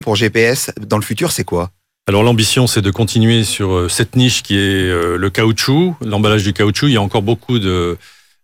pour GPS dans le futur, c'est quoi ? Alors l'ambition, c'est de continuer sur cette niche qui est le caoutchouc, l'emballage du caoutchouc. Il y a encore beaucoup de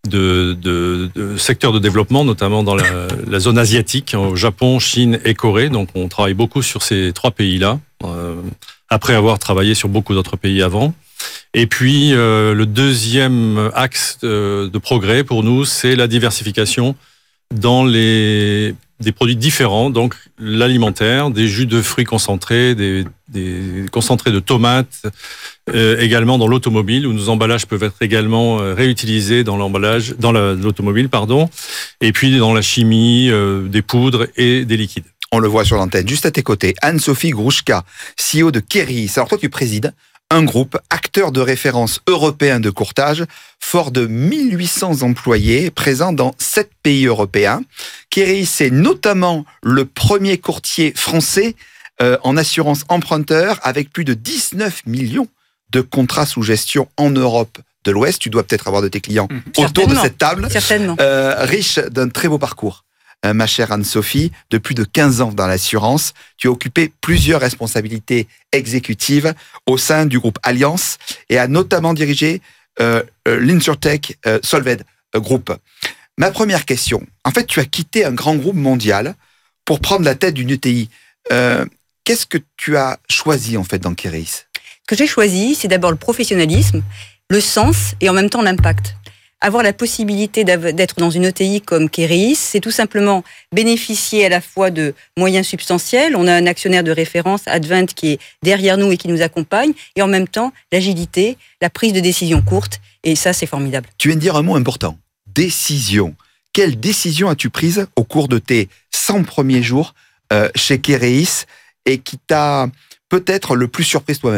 secteurs de développement, notamment dans la zone asiatique, au Japon, Chine et Corée. Donc on travaille beaucoup sur ces 3 pays-là, après avoir travaillé sur beaucoup d'autres pays avant. Et puis le deuxième axe de progrès pour nous, c'est la diversification dans des produits différents, donc l'alimentaire, des jus de fruits concentrés, des concentrés de tomates, également dans l'automobile, où nos emballages peuvent être également réutilisés dans l'automobile, et puis dans la chimie, des poudres et des liquides. On le voit sur l'antenne. Juste à tes côtés, Anne-Sophie Grouchka, CEO de Keris. Alors toi, tu présides un groupe acteur de référence européen de courtage, fort de 1800 employés, présents dans 7 pays européens. Keris, c'est notamment le premier courtier français en assurance emprunteur, avec plus de 19 millions de contrats sous gestion en Europe de l'Ouest. Tu dois peut-être avoir de tes clients autour de cette table. Certainement. Riche d'un très beau parcours. Ma chère Anne-Sophie, de plus de 15 ans dans l'assurance, tu as occupé plusieurs responsabilités exécutives au sein du groupe Allianz et a notamment dirigé l'Insurtech Solved Group. Ma première question, en fait, tu as quitté un grand groupe mondial pour prendre la tête d'une ETI. Qu'est-ce que tu as choisi en fait dans Keris ? Ce que j'ai choisi, c'est d'abord le professionnalisme, le sens et en même temps l'impact. Avoir la possibilité d'être dans une ETI comme Keris, c'est tout simplement bénéficier à la fois de moyens substantiels. On a un actionnaire de référence, Advent, qui est derrière nous et qui nous accompagne, et en même temps, l'agilité, la prise de décision courte, et ça, c'est formidable. Tu viens de dire un mot important, décision. Quelle décision as-tu prise au cours de tes 100 premiers jours chez Keris et qui t'a peut-être le plus surprise toi-même ?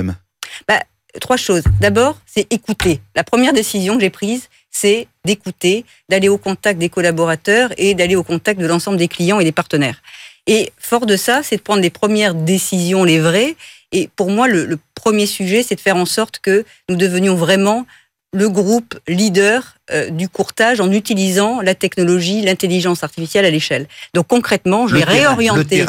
3 choses. D'abord, c'est écouter. La première décision que j'ai prise, c'est d'écouter, d'aller au contact des collaborateurs et d'aller au contact de l'ensemble des clients et des partenaires. Et fort de ça, c'est de prendre les premières décisions, les vraies. Et pour moi, le premier sujet, c'est de faire en sorte que nous devenions vraiment le groupe leader du courtage en utilisant la technologie, l'intelligence artificielle à l'échelle. Donc concrètement, je vais réorienter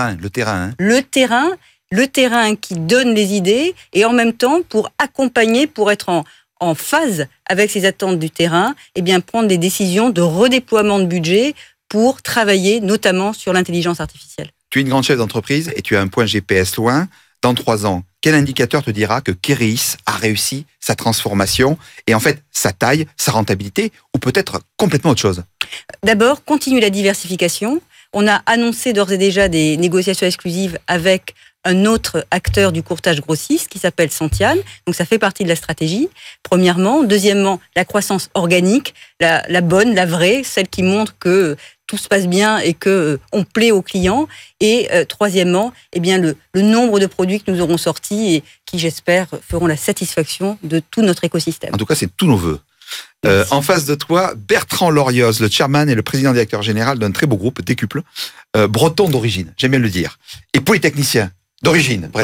le terrain qui donne les idées et en même temps pour accompagner, pour être en phase avec ces attentes du terrain, et bien prendre des décisions de redéploiement de budget pour travailler notamment sur l'intelligence artificielle. Tu es une grande chef d'entreprise et tu as un point GPS loin. Dans 3 ans, quel indicateur te dira que Keris a réussi sa transformation et en fait sa taille, sa rentabilité ou peut-être complètement autre chose ? D'abord, continue la diversification. On a annoncé d'ores et déjà des négociations exclusives avec un autre acteur du courtage grossiste qui s'appelle Santian. Donc ça fait partie de la stratégie, premièrement. Deuxièmement, la croissance organique, la bonne, la vraie, celle qui montre que tout se passe bien et qu'on plaît aux clients. Et troisièmement, eh bien le nombre de produits que nous aurons sortis et qui, j'espère, feront la satisfaction de tout notre écosystème. En tout cas, c'est tous nos vœux. En face de toi, Bertrand Lorioz, le chairman et le président directeur général d'un très beau groupe, Décuple, breton d'origine, j'aime bien le dire, et polytechnicien d'origine, bref.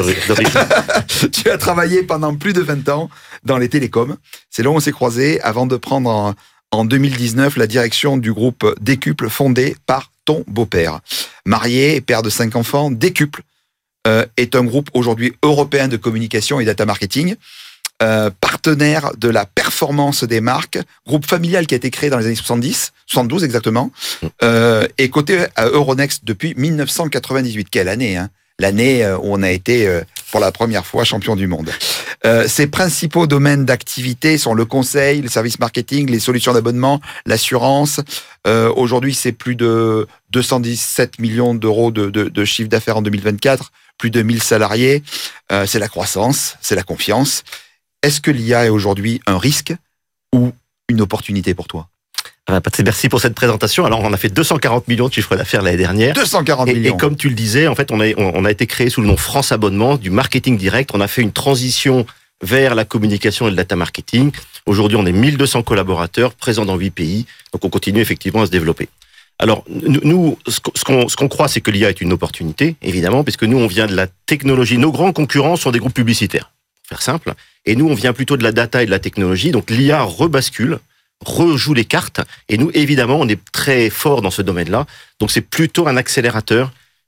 Tu as travaillé pendant plus de 20 ans dans les télécoms. C'est là où on s'est croisés avant de prendre en 2019 la direction du groupe Décuple fondé par ton beau-père. Marié et père de 5 enfants, Décuple est un groupe aujourd'hui européen de communication et data marketing. Partenaire de la performance des marques, groupe familial qui a été créé dans les années 72 exactement, et coté à Euronext depuis 1998. Quelle année, hein ? L'année où on a été pour la première fois champion du monde. Ses principaux domaines d'activité sont le conseil, le service marketing, les solutions d'abonnement, l'assurance. Aujourd'hui, c'est plus de 217 millions d'euros de chiffre d'affaires en 2024, plus de 1000 salariés. C'est la croissance, c'est la confiance. Est-ce que l'IA est aujourd'hui un risque ou une opportunité pour toi ? Merci pour cette présentation. Alors, on a fait 240 millions de chiffre d'affaires l'année dernière. 240 millions. Et comme tu le disais, en fait, on a été créé sous le nom France Abonnement, du marketing direct. On a fait une transition vers la communication et le data marketing. Aujourd'hui, on est 1200 collaborateurs présents dans 8 pays. Donc, on continue effectivement à se développer. Alors, nous, ce qu'on croit, c'est que l'IA est une opportunité, évidemment, puisque nous, on vient de la technologie. Nos grands concurrents sont des groupes publicitaires, pour faire simple. Et nous, on vient plutôt de la data et de la technologie. Donc, l'IA rebascule, rejoue les cartes. Et nous, évidemment, on est très fort dans ce domaine-là. Donc, c'est plutôt un accélérateur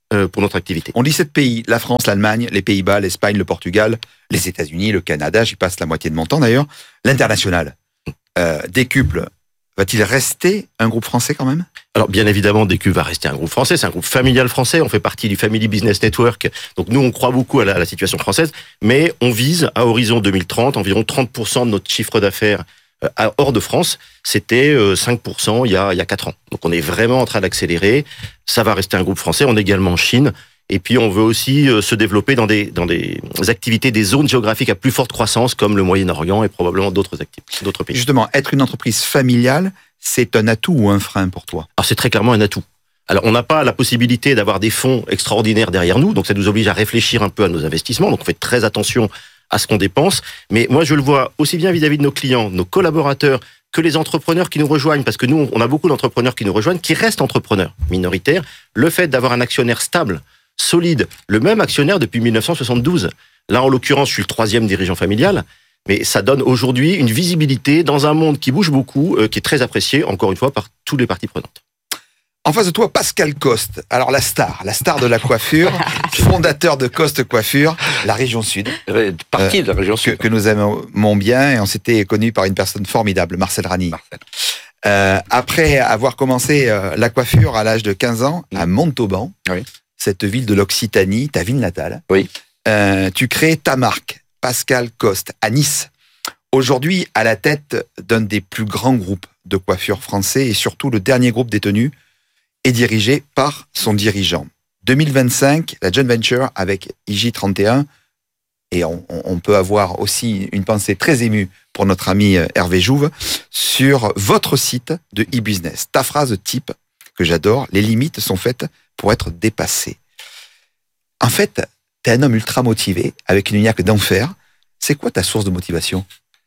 pour notre activité. On dit 7 pays, la France, l'Allemagne, les Pays-Bas, l'Espagne, le Portugal, les États-Unis, le Canada, j'y passe la moitié de mon temps d'ailleurs. L'international, Décuple, va-t-il rester un groupe français quand même ? Alors bien évidemment, Décuple va rester un groupe français, c'est un groupe familial français, on fait partie du Family Business Network, donc nous on croit beaucoup à la situation française, mais on vise à horizon 2030 environ 30% de notre chiffre d'affaires hors de France, c'était 5% il y a 4 ans. Donc on est vraiment en train d'accélérer, ça va rester un groupe français, on est également en Chine, et puis on veut aussi se développer dans des activités, des zones géographiques à plus forte croissance, comme le Moyen-Orient et probablement d'autres pays. Justement, être une entreprise familiale, c'est un atout ou un frein pour toi ? Alors c'est très clairement un atout. Alors on n'a pas la possibilité d'avoir des fonds extraordinaires derrière nous, donc ça nous oblige à réfléchir un peu à nos investissements, donc on fait très attention à ce qu'on dépense, mais moi je le vois aussi bien vis-à-vis de nos clients, nos collaborateurs, que les entrepreneurs qui nous rejoignent, parce que nous on a beaucoup d'entrepreneurs qui nous rejoignent, qui restent entrepreneurs minoritaires, le fait d'avoir un actionnaire stable, solide, le même actionnaire depuis 1972. Là, en l'occurrence, je suis le 3e dirigeant familial, mais ça donne aujourd'hui une visibilité dans un monde qui bouge beaucoup, qui est très apprécié, encore une fois, par toutes les parties prenantes. En face de toi, Pascal Coste. Alors la star de la coiffure, fondateur de Coste Coiffure, la région sud. Partie de la région sud. Que nous aimons bien, et on s'était connu par une personne formidable, Marcel Rani. Après avoir commencé la coiffure à l'âge de 15 ans, à Montauban, oui. Cette ville de l'Occitanie, ta ville natale, oui. Tu crées ta marque, Pascal Coste, à Nice. Aujourd'hui, à la tête d'un des plus grands groupes de coiffure français, et surtout le dernier groupe détenu est dirigé par son dirigeant. 2025, la joint venture avec IJ31, et on peut avoir aussi une pensée très émue pour notre ami Hervé Jouve, sur votre site de e-business. Ta phrase type, que j'adore, les limites sont faites pour être dépassées. En fait, t'es un homme ultra motivé, avec une niaque d'enfer. C'est quoi ta source de motivation ?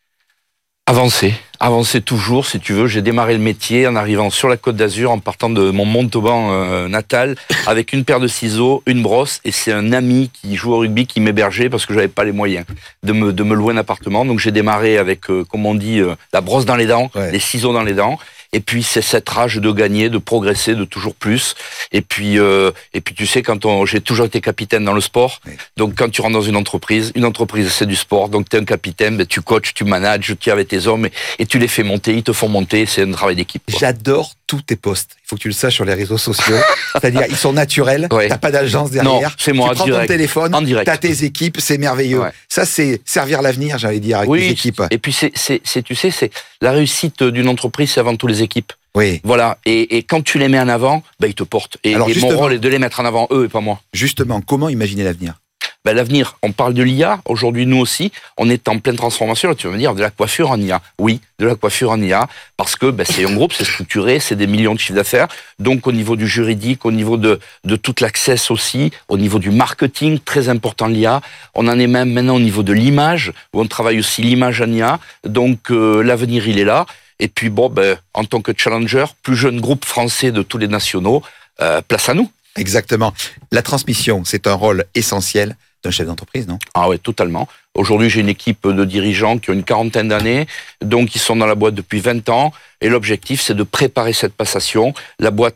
Avancer toujours, si tu veux. J'ai démarré le métier en arrivant sur la Côte d'Azur, en partant de mon Montauban natal, avec une paire de ciseaux, une brosse, et c'est un ami qui joue au rugby qui m'hébergeait parce que j'avais pas les moyens de me louer un appartement. Donc j'ai démarré avec, comme on dit, la brosse dans les dents, les ciseaux dans les dents. Et puis c'est cette rage de gagner, de progresser, de toujours plus. Et puis tu sais, j'ai toujours été capitaine dans le sport. Oui. Donc quand tu rentres dans une entreprise c'est du sport. Donc tu es un capitaine, ben, tu coaches, tu manages, tu es avec tes hommes et tu les fais monter, ils te font monter. C'est un travail d'équipe. Quoi. J'adore tous tes posts. Il faut que tu le saches sur les réseaux sociaux. C'est-à-dire ils sont naturels. Ouais. T'as pas d'agence derrière. Non, c'est moi. Tu prends ton téléphone. En direct. T'as tes équipes, c'est merveilleux. Ouais. Ça c'est servir l'avenir, j'allais dire, avec tes équipes. Et puis c'est la réussite d'une entreprise, c'est avant tout les équipes. Oui. Voilà. Et quand tu les mets en avant, ben, ils te portent. Et mon rôle est de les mettre en avant, eux et pas moi. Justement, comment imaginer l'avenir ? Ben, l'avenir, on parle de l'IA. Aujourd'hui, nous aussi, on est en pleine transformation. Là, tu vas me dire, de la coiffure en IA. Oui, de la coiffure en IA. Parce que ben, c'est un groupe, c'est structuré, c'est des millions de chiffres d'affaires. Donc, au niveau du juridique, au niveau de toute l'access aussi, au niveau du marketing, très important l'IA. On en est même maintenant au niveau de l'image, où on travaille aussi l'image en IA. Donc, l'avenir, il est là. Et puis, bon, ben, en tant que challenger, plus jeune groupe français de tous les nationaux, place à nous. Exactement. La transmission, c'est un rôle essentiel d'un chef d'entreprise, non ? Ah ouais, totalement. Aujourd'hui, j'ai une équipe de dirigeants qui ont une 40aine d'années, donc ils sont dans la boîte depuis 20 ans, et l'objectif, c'est de préparer cette passation. La boîte,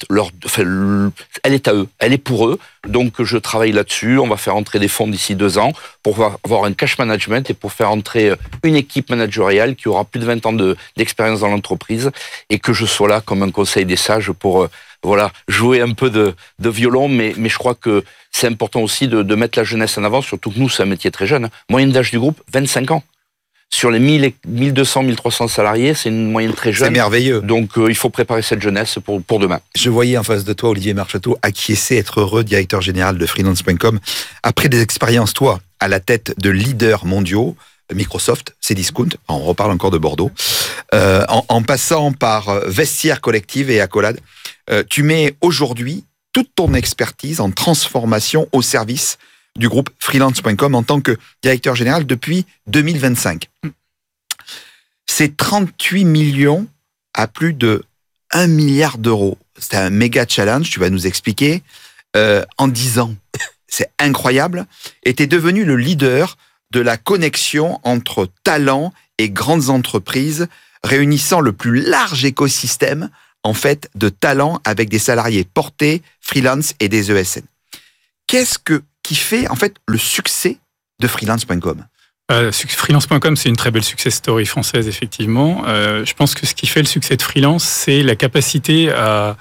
elle est à eux, elle est pour eux, donc je travaille là-dessus. On va faire entrer des fonds d'ici 2 ans pour avoir un cash management et pour faire entrer une équipe managériale qui aura plus de 20 ans d'expérience dans l'entreprise, et que je sois là comme un conseil des sages pour jouer un peu de violon, mais je crois que c'est important aussi de mettre la jeunesse en avant, surtout que nous, c'est un métier très jeune. Moyenne d'âge du groupe, 25 ans. Sur les 1200, 1300 salariés, c'est une moyenne très jeune. C'est merveilleux. Donc, il faut préparer cette jeunesse pour demain. Je voyais en face de toi, Olivier Marcheteau, acquiescer, être heureux, directeur général de Freelance.com. Après des expériences, toi, à la tête de leaders mondiaux, Microsoft, Cdiscount, on reparle encore de Bordeaux, en passant par Vestiaire Collective et Accolade, tu mets aujourd'hui toute ton expertise en transformation au service du groupe Freelance.com en tant que directeur général depuis 2025. C'est 38 millions à plus de 1 milliard d'euros. C'est un méga challenge, tu vas nous expliquer, en 10 ans. C'est incroyable. Et tu es devenu le leader de la connexion entre talents et grandes entreprises, réunissant le plus large écosystème en fait, de talents avec des salariés portés, freelance et des ESN. Qu'est-ce qui fait en fait le succès de freelance.com? Freelance.com, c'est une très belle success story française, effectivement. Je pense que ce qui fait le succès de freelance, c'est la capacité à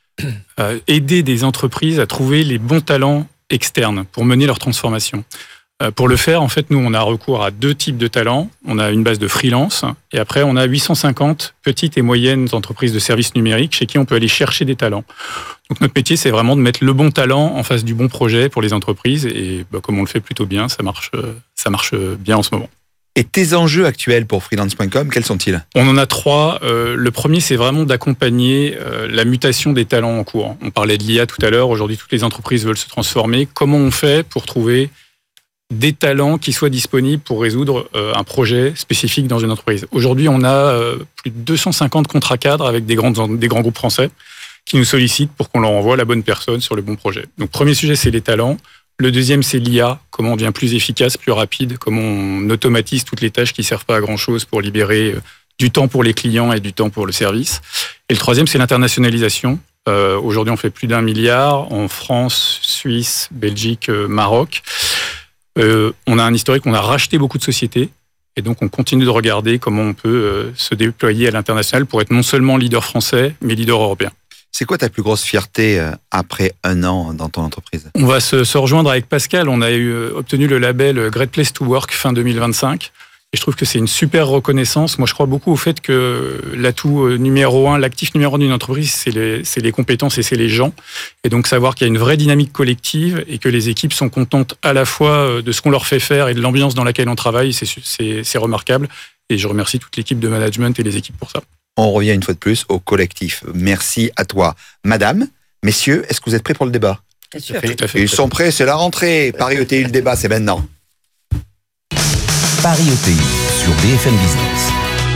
aider des entreprises à trouver les bons talents externes pour mener leur transformation. Pour le faire, en fait, nous, on a recours à 2 types de talents. On a une base de freelance et après, on a 850 petites et moyennes entreprises de services numériques chez qui on peut aller chercher des talents. Donc, notre métier, c'est vraiment de mettre le bon talent en face du bon projet pour les entreprises et comme on le fait plutôt bien, ça marche bien en ce moment. Et tes enjeux actuels pour freelance.com, quels sont-ils? On en a 3. Le premier, c'est vraiment d'accompagner la mutation des talents en cours. On parlait de l'IA tout à l'heure. Aujourd'hui, toutes les entreprises veulent se transformer. Comment on fait pour trouver des talents qui soient disponibles pour résoudre un projet spécifique dans une entreprise? Aujourd'hui, on a plus de 250 contrats cadres avec des grands groupes français qui nous sollicitent pour qu'on leur envoie la bonne personne sur le bon projet. Donc, premier sujet, c'est les talents. Le deuxième, c'est l'IA. Comment on devient plus efficace, plus rapide. Comment on automatise toutes les tâches qui ne servent pas à grand-chose pour libérer du temps pour les clients et du temps pour le service. Et le troisième, c'est l'internationalisation. Aujourd'hui, on fait plus d'1 milliard en France, Suisse, Belgique, Maroc. On a un historique, on a racheté beaucoup de sociétés. Et donc, on continue de regarder comment on peut se déployer à l'international pour être non seulement leader français, mais leader européen. C'est quoi ta plus grosse fierté après 1 an dans ton entreprise? On va se rejoindre avec Pascal. On a obtenu le label Great Place to Work fin 2025. Et je trouve que c'est une super reconnaissance. Moi, je crois beaucoup au fait que l'atout numéro 1, l'actif numéro 1 d'une entreprise, c'est les compétences et c'est les gens. Et donc, savoir qu'il y a une vraie dynamique collective et que les équipes sont contentes à la fois de ce qu'on leur fait faire et de l'ambiance dans laquelle on travaille, c'est remarquable. Et je remercie toute l'équipe de management et les équipes pour ça. On revient une fois de plus au collectif. Merci à toi. Madame, messieurs, est-ce que vous êtes prêts pour le débat? Bien sûr. Tout à fait. Ils sont prêts, c'est la rentrée. Paris ETI, le débat, c'est maintenant. Paris ETI sur BFM Business.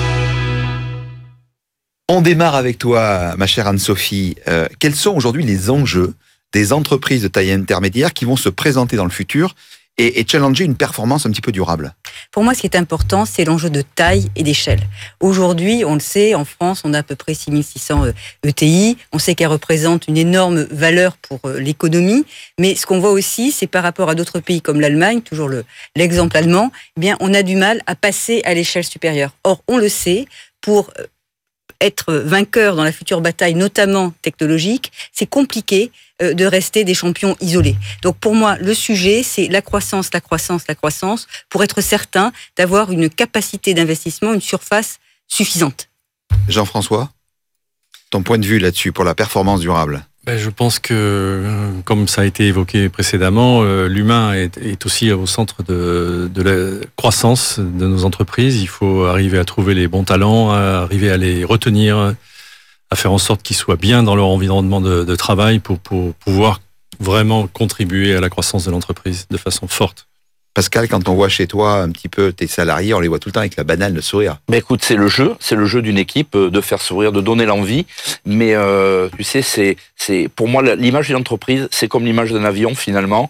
On démarre avec toi, ma chère Anne-Sophie. Quels sont aujourd'hui les enjeux des entreprises de taille intermédiaire qui vont se présenter dans le futur et challenger une performance un petit peu durable? Pour moi, ce qui est important, c'est l'enjeu de taille et d'échelle. Aujourd'hui, on le sait, en France, on a à peu près 6600 ETI. On sait qu'elles représentent une énorme valeur pour l'économie. Mais ce qu'on voit aussi, c'est par rapport à d'autres pays comme l'Allemagne, toujours l'exemple allemand, eh bien, on a du mal à passer à l'échelle supérieure. Or, on le sait, pour être vainqueur dans la future bataille, notamment technologique, c'est compliqué de rester des champions isolés. Donc pour moi, le sujet, c'est la croissance, pour être certain d'avoir une capacité d'investissement, une surface suffisante. Jean-François, ton point de vue là-dessus pour la performance durable? Je pense que, comme ça a été évoqué précédemment, l'humain est aussi au centre de la croissance de nos entreprises. Il faut arriver à trouver les bons talents, arriver à les retenir, à faire en sorte qu'ils soient bien dans leur environnement de travail pour pouvoir vraiment contribuer à la croissance de l'entreprise de façon forte. Pascal, quand on voit chez toi un petit peu tes salariés, on les voit tout le temps avec la banale de sourire. Mais écoute, c'est le jeu d'une équipe de faire sourire, de donner l'envie. Mais tu sais, c'est pour moi l'image d'une entreprise, c'est comme l'image d'un avion finalement.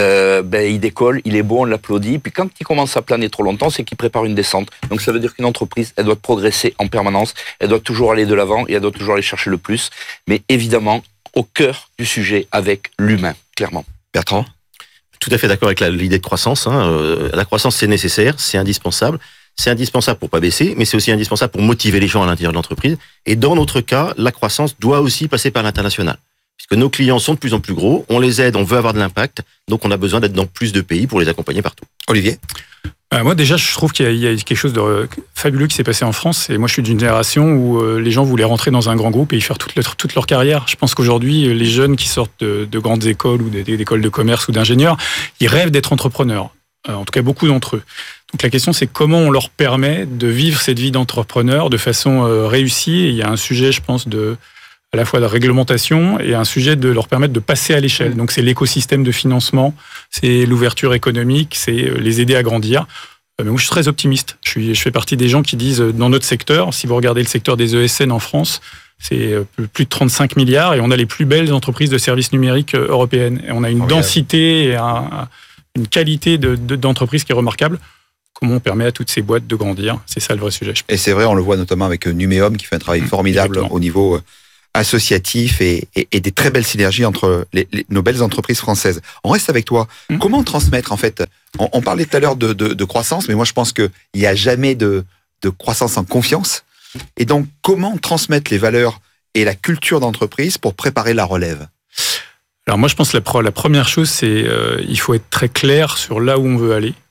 Il décolle, il est beau, on l'applaudit. Puis quand il commence à planer trop longtemps, c'est qu'il prépare une descente. Donc ça veut dire qu'une entreprise, elle doit progresser en permanence, elle doit toujours aller de l'avant et elle doit toujours aller chercher le plus. Mais évidemment, au cœur du sujet avec l'humain, clairement. Bertrand? Tout à fait d'accord avec l'idée de croissance. La croissance, c'est nécessaire, c'est indispensable. C'est indispensable pour pas baisser, mais c'est aussi indispensable pour motiver les gens à l'intérieur de l'entreprise. Et dans notre cas, la croissance doit aussi passer par l'international. Puisque nos clients sont de plus en plus gros, on les aide, on veut avoir de l'impact, donc on a besoin d'être dans plus de pays pour les accompagner partout. Olivier? Moi déjà, je trouve qu'il y a quelque chose de fabuleux qui s'est passé en France. Et moi, je suis d'une génération où les gens voulaient rentrer dans un grand groupe et y faire toute leur carrière. Je pense qu'aujourd'hui, les jeunes qui sortent de grandes écoles ou d'écoles de commerce ou d'ingénieurs, ils rêvent d'être entrepreneurs. En tout cas, beaucoup d'entre eux. Donc la question, c'est comment on leur permet de vivre cette vie d'entrepreneur de façon réussie. Et il y a un sujet, je pense, à la fois de réglementation et un sujet de leur permettre de passer à l'échelle. Donc c'est l'écosystème de financement, c'est l'ouverture économique, c'est les aider à grandir. Mais moi je suis très optimiste. Je fais partie des gens qui disent dans notre secteur, si vous regardez le secteur des ESN en France, c'est plus de 35 milliards et on a les plus belles entreprises de services numériques européennes. Et on a une densité et une qualité d'entreprise qui est remarquable. Comment on permet à toutes ces boîtes de grandir? C'est ça le vrai sujet. Et c'est vrai, on le voit notamment avec Numéum qui fait un travail formidable au niveau associatif et des très belles synergies entre nos belles entreprises françaises. On reste avec toi. Comment transmettre, en fait, on parlait tout à l'heure de croissance, mais moi je pense qu'il n'y a jamais de croissance en confiance. Et donc, comment transmettre les valeurs et la culture d'entreprise pour préparer la relève? Alors moi, je pense que la première chose, c'est il faut être très clair sur là où on veut aller.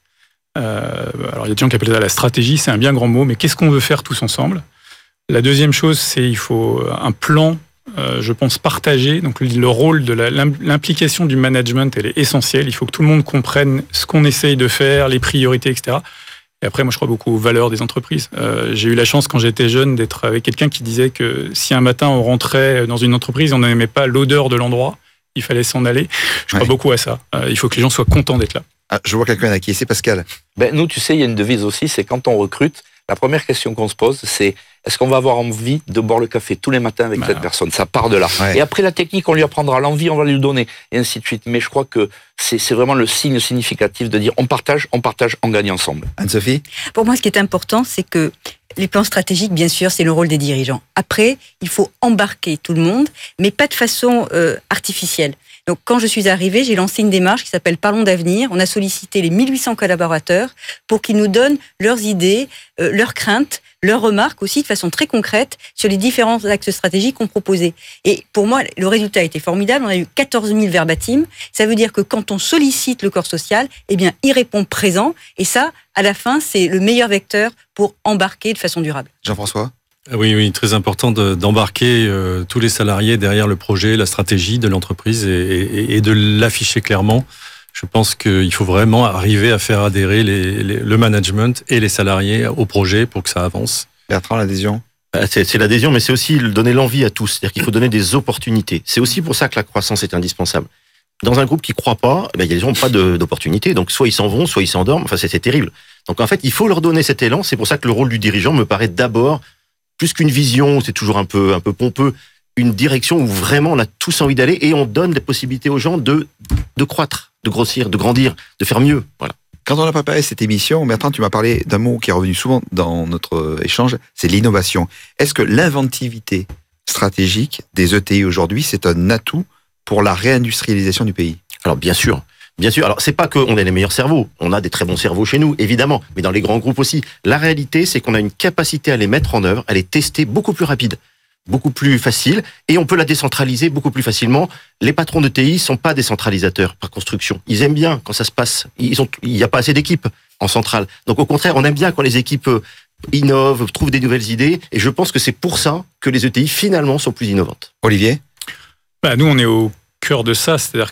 Alors il y a des gens qui appellent ça la stratégie, c'est un bien grand mot, mais qu'est-ce qu'on veut faire tous ensemble? La deuxième chose, c'est il faut un plan, je pense, partagé. Donc le rôle de l'implication du management, elle est essentielle. Il faut que tout le monde comprenne ce qu'on essaye de faire, les priorités, etc. Et après, moi, je crois beaucoup aux valeurs des entreprises. J'ai eu la chance, quand j'étais jeune, d'être avec quelqu'un qui disait que si un matin on rentrait dans une entreprise, on n'aimait pas l'odeur de l'endroit, il fallait s'en aller. Je crois beaucoup à ça. Il faut que les gens soient contents d'être là. Ah, je vois quelqu'un à qui c'est Pascal. Nous, tu sais, il y a une devise aussi, c'est quand on recrute, la première question qu'on se pose, c'est est-ce qu'on va avoir envie de boire le café tous les matins avec cette personne? Ça part de là. Ouais. Et après, la technique, on lui apprendra, l'envie, on va lui donner, et ainsi de suite. Mais je crois que c'est vraiment le signe significatif de dire on partage, on gagne ensemble. Anne-Sophie? Pour moi, ce qui est important, c'est que les plans stratégiques, bien sûr, c'est le rôle des dirigeants. Après, il faut embarquer tout le monde, mais pas de façon artificielle. Donc, quand je suis arrivée, j'ai lancé une démarche qui s'appelle Parlons d'avenir. On a sollicité les 1800 collaborateurs pour qu'ils nous donnent leurs idées, leurs craintes, leurs remarques aussi de façon très concrète sur les différents axes stratégiques qu'on proposait. Et pour moi, le résultat a été formidable. On a eu 14 000 verbatim. Ça veut dire que quand on sollicite le corps social, eh bien, il répond présent. Et ça, à la fin, c'est le meilleur vecteur pour embarquer de façon durable. Jean-François? Oui, très important d'embarquer tous les salariés derrière le projet, la stratégie de l'entreprise et de l'afficher clairement. Je pense qu'il faut vraiment arriver à faire adhérer le management et les salariés au projet pour que ça avance. Bertrand, l'adhésion? C'est l'adhésion, mais c'est aussi donner l'envie à tous. C'est-à-dire qu'il faut donner des opportunités. C'est aussi pour ça que la croissance est indispensable. Dans un groupe qui ne croit pas, il y a des gens qui n'ont pas d'opportunités. Donc soit ils s'en vont, soit ils s'endorment. Enfin, c'est terrible. Donc en fait, il faut leur donner cet élan. C'est pour ça que le rôle du dirigeant me paraît d'abord, plus qu'une vision, c'est toujours un peu pompeux, une direction où vraiment on a tous envie d'aller et on donne des possibilités aux gens de croître, de grossir, de grandir, de faire mieux. Voilà. Quand on a préparé cette émission, Bertrand, tu m'as parlé d'un mot qui est revenu souvent dans notre échange, c'est l'innovation. Est-ce que l'inventivité stratégique des ETI aujourd'hui, c'est un atout pour la réindustrialisation du pays? Alors bien sûr. Bien sûr, alors c'est pas qu'on a les meilleurs cerveaux, on a des très bons cerveaux chez nous, évidemment, mais dans les grands groupes aussi. La réalité, c'est qu'on a une capacité à les mettre en œuvre, à les tester beaucoup plus rapide, beaucoup plus facile, et on peut la décentraliser beaucoup plus facilement. Les patrons de TI sont pas décentralisateurs par construction. Ils aiment bien quand ça se passe. Il n'y a pas assez d'équipes en centrale. Donc au contraire, on aime bien quand les équipes innovent, trouvent des nouvelles idées, et je pense que c'est pour ça que les ETI finalement sont plus innovantes. Olivier? Nous, on est au cœur de ça, c'est-à-dire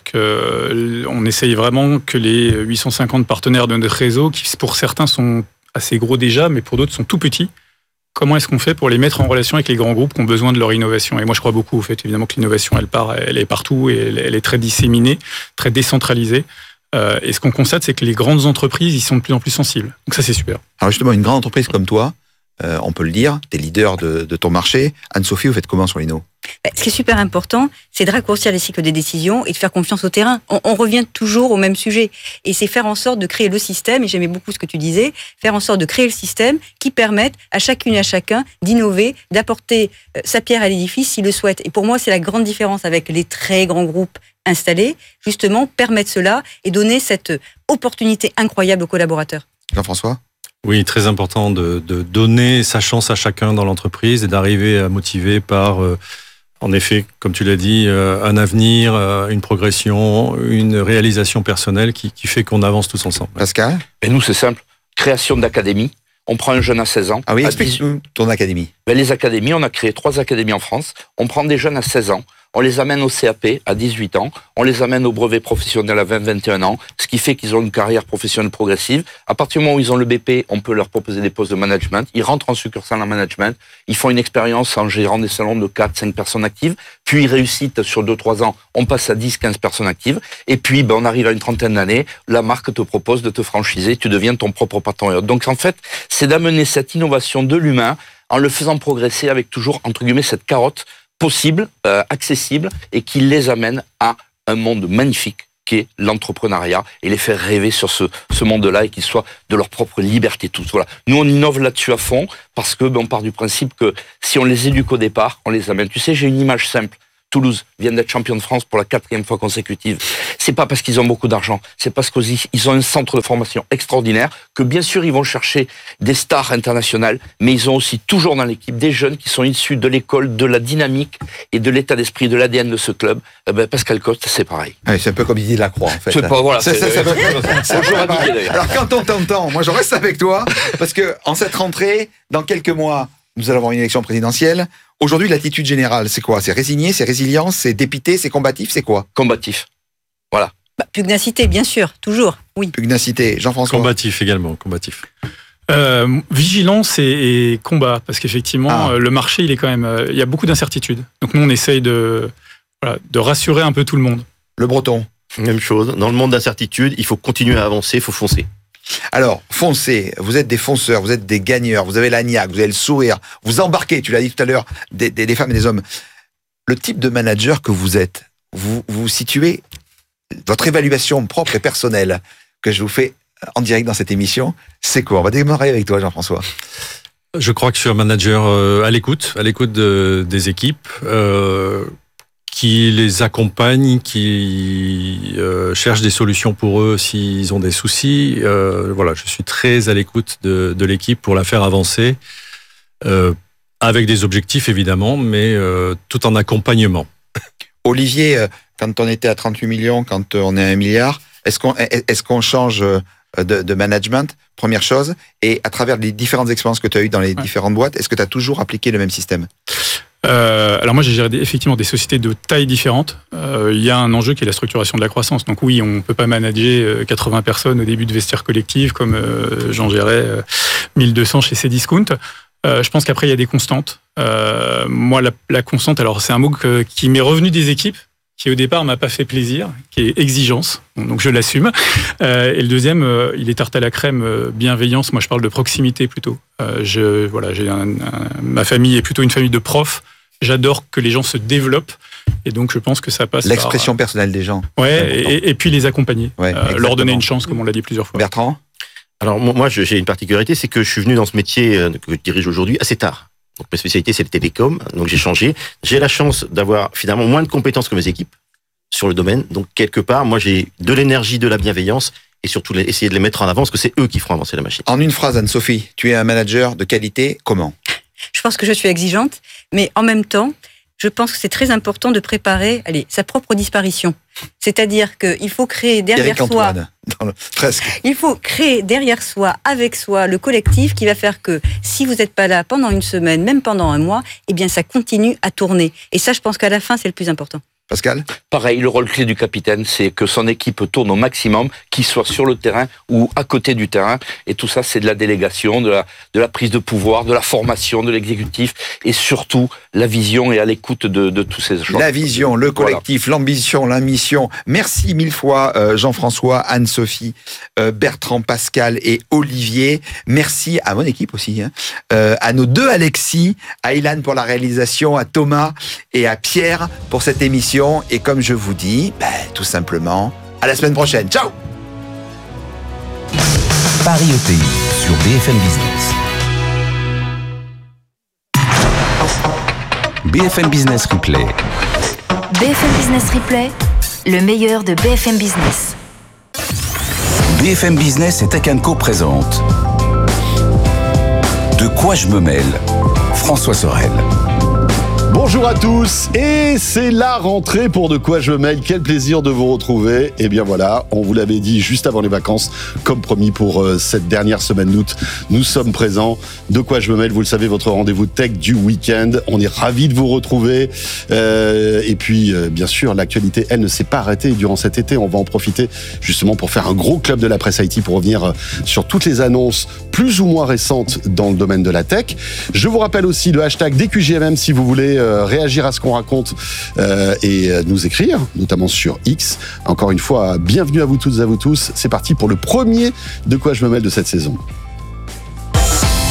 qu'on essaye vraiment que les 850 partenaires de notre réseau, qui pour certains sont assez gros déjà, mais pour d'autres sont tout petits, comment est-ce qu'on fait pour les mettre en relation avec les grands groupes qui ont besoin de leur innovation? Et moi, je crois beaucoup au fait, évidemment, que l'innovation, elle est partout et elle est très disséminée, très décentralisée. Et ce qu'on constate, c'est que les grandes entreprises, ils sont de plus en plus sensibles. Donc ça, c'est super. Alors justement, une grande entreprise comme toi, on peut le dire, t'es leader de ton marché. Anne-Sophie, vous faites comment sur l'inno? Ce qui est super important, c'est de raccourcir les cycles des décisions et de faire confiance au terrain. On revient toujours au même sujet. Et c'est faire en sorte de créer le système, et j'aimais beaucoup ce que tu disais, faire en sorte de créer le système qui permette à chacune et à chacun d'innover, d'apporter sa pierre à l'édifice s'il le souhaite. Et pour moi, c'est la grande différence avec les très grands groupes installés, justement, permettre cela et donner cette opportunité incroyable aux collaborateurs. Jean-François? Oui, très important de donner sa chance à chacun dans l'entreprise et d'arriver à motiver par, en effet, comme tu l'as dit, un avenir, une progression, une réalisation personnelle qui fait qu'on avance tous ensemble. Pascal? Et nous, c'est simple. Création d'académies. On prend un jeune à 16 ans. Ah oui, explique-nous ton académie. Les académies, on a créé 3 académies en France. On prend des jeunes à 16 ans. On les amène au CAP à 18 ans, on les amène au brevet professionnel à 20-21 ans, ce qui fait qu'ils ont une carrière professionnelle progressive. À partir du moment où ils ont le BP, on peut leur proposer des postes de management. Ils rentrent en succursale en management, ils font une expérience en gérant des salons de 4-5 personnes actives, puis ils réussissent sur 2-3 ans, on passe à 10-15 personnes actives, et puis on arrive à une trentaine d'années, la marque te propose de te franchiser, tu deviens ton propre patron. Donc en fait, c'est d'amener cette innovation de l'humain en le faisant progresser avec toujours, entre guillemets, cette carotte possible, accessible, et qui les amène à un monde magnifique qu'est l'entrepreneuriat et les faire rêver sur ce monde-là et qu'ils soient de leur propre liberté tous. Voilà. Nous, on innove là-dessus à fond parce que on part du principe que si on les éduque au départ, on les amène. Tu sais, j'ai une image simple. Toulouse vient d'être champion de France pour la 4e fois consécutive. C'est pas parce qu'ils ont beaucoup d'argent, c'est parce qu'ils ont un centre de formation extraordinaire, que bien sûr ils vont chercher des stars internationales, mais ils ont aussi toujours dans l'équipe des jeunes qui sont issus de l'école, de la dynamique et de l'état d'esprit, de l'ADN de ce club. Pascal Coste, c'est pareil. Ouais, c'est un peu comme Didier Lacroix, en fait. C'est pas, voilà. Bonjour à Didier, d'ailleurs. Alors quand on t'entend, moi je reste avec toi, parce que en cette rentrée, dans quelques mois, nous allons avoir une élection présidentielle. Aujourd'hui, l'attitude générale, c'est quoi? C'est résigné, c'est résilient, c'est dépité, c'est combatif, c'est quoi? Combatif. Voilà. Pugnacité, bien sûr, toujours, oui. Pugnacité, Jean-François. Combatif également, combatif. Vigilance et combat, parce qu'effectivement, le marché, il est quand même, il y a beaucoup d'incertitudes. Donc nous, on essaye de rassurer un peu tout le monde. Le Breton. Même chose. Dans le monde d'incertitude, il faut continuer à avancer, il faut foncer. Alors, foncez, vous êtes des fonceurs, vous êtes des gagneurs, vous avez la niaque, vous avez le sourire, vous embarquez, tu l'as dit tout à l'heure, des femmes et des hommes. Le type de manager que vous êtes, vous situez, votre évaluation propre et personnelle que je vous fais en direct dans cette émission, c'est quoi? On va démarrer avec toi, Jean-François. Je crois que je suis un manager à l'écoute des équipes, qui les accompagne, qui cherche des solutions pour eux s'ils ont des soucis. Voilà, je suis très à l'écoute de l'équipe pour la faire avancer, avec des objectifs évidemment, mais tout en accompagnement. Olivier, quand on était à 38 millions, quand on est à 1 milliard, est-ce qu'on change de management, première chose, et à travers les différentes expériences que tu as eues dans les différentes boîtes, est-ce que tu as toujours appliqué le même système? Alors moi j'ai géré effectivement des sociétés de tailles différentes. Il y a un enjeu qui est la structuration de la croissance. Donc oui, on peut pas manager 80 personnes au début de Vestiaire Collective comme j'en gérais 1200 chez Cdiscount. Je pense qu'après il y a des constantes. Moi la constante, alors c'est un mot qui m'est revenu des équipes, qui au départ m'a pas fait plaisir, qui est exigence, donc je l'assume. Et le deuxième, il est tarte à la crème, bienveillance. Moi, je parle de proximité plutôt. Ma famille est plutôt une famille de profs. J'adore que les gens se développent, et donc je pense que ça passe l'expression personnelle des gens. Ouais, et puis les accompagner, leur donner une chance, comme on l'a dit plusieurs fois. Bertrand? Alors moi, j'ai une particularité, c'est que je suis venu dans ce métier que je dirige aujourd'hui assez tard. Donc ma spécialité, c'est le télécom, donc j'ai changé. J'ai la chance d'avoir finalement moins de compétences que mes équipes sur le domaine. Donc quelque part, moi j'ai de l'énergie, de la bienveillance, et surtout essayer de les mettre en avant, parce que c'est eux qui feront avancer la machine. En une phrase, Anne-Sophie, tu es un manager de qualité, comment? Je pense que je suis exigeante, mais en même temps, je pense que c'est très important de préparer sa propre disparition. C'est-à-dire qu'il faut créer derrière soi... Presque. Il faut créer derrière soi, avec soi, le collectif qui va faire que si vous n'êtes pas là pendant une semaine, même pendant un mois, eh bien ça continue à tourner. Et ça, je pense qu'à la fin, c'est le plus important. Pascal? Pareil, le rôle clé du capitaine, c'est que son équipe tourne au maximum, qu'il soit sur le terrain ou à côté du terrain. Et tout ça, c'est de la délégation, de la prise de pouvoir, de la formation, de l'exécutif, et surtout la vision et à l'écoute de tous ces gens. La vision, le collectif, l'ambition, la mission. Merci mille fois Jean-François, Anne-Sophie, Bertrand, Pascal et Olivier. Merci à mon équipe aussi, à nos deux Alexis, à Ilan pour la réalisation, à Thomas et à Pierre pour cette émission. Et comme je vous dis, tout simplement, à la semaine prochaine. Ciao! Paris ETI sur BFM Business. BFM Business Replay. BFM Business Replay, le meilleur de BFM Business. BFM Business et Tech & Co présente De quoi je me mêle? François Sorel. Bonjour à tous, et c'est la rentrée pour De quoi je me mêle. Quel plaisir de vous retrouver. Et bien voilà, on vous l'avait dit juste avant les vacances, comme promis pour cette dernière semaine d'août, nous sommes présents. De quoi je me mêle, vous le savez, votre rendez-vous tech du week-end. On est ravis de vous retrouver. Et puis, bien sûr, l'actualité, elle ne s'est pas arrêtée. Durant cet été, on va en profiter justement pour faire un gros club de la presse IT pour revenir sur toutes les annonces plus ou moins récentes dans le domaine de la tech. Je vous rappelle aussi le hashtag DQJMM si vous voulez réagir à ce qu'on raconte et nous écrire, notamment sur X. Encore une fois, bienvenue à vous toutes et à vous tous. C'est parti pour le premier De quoi je me mêle de cette saison.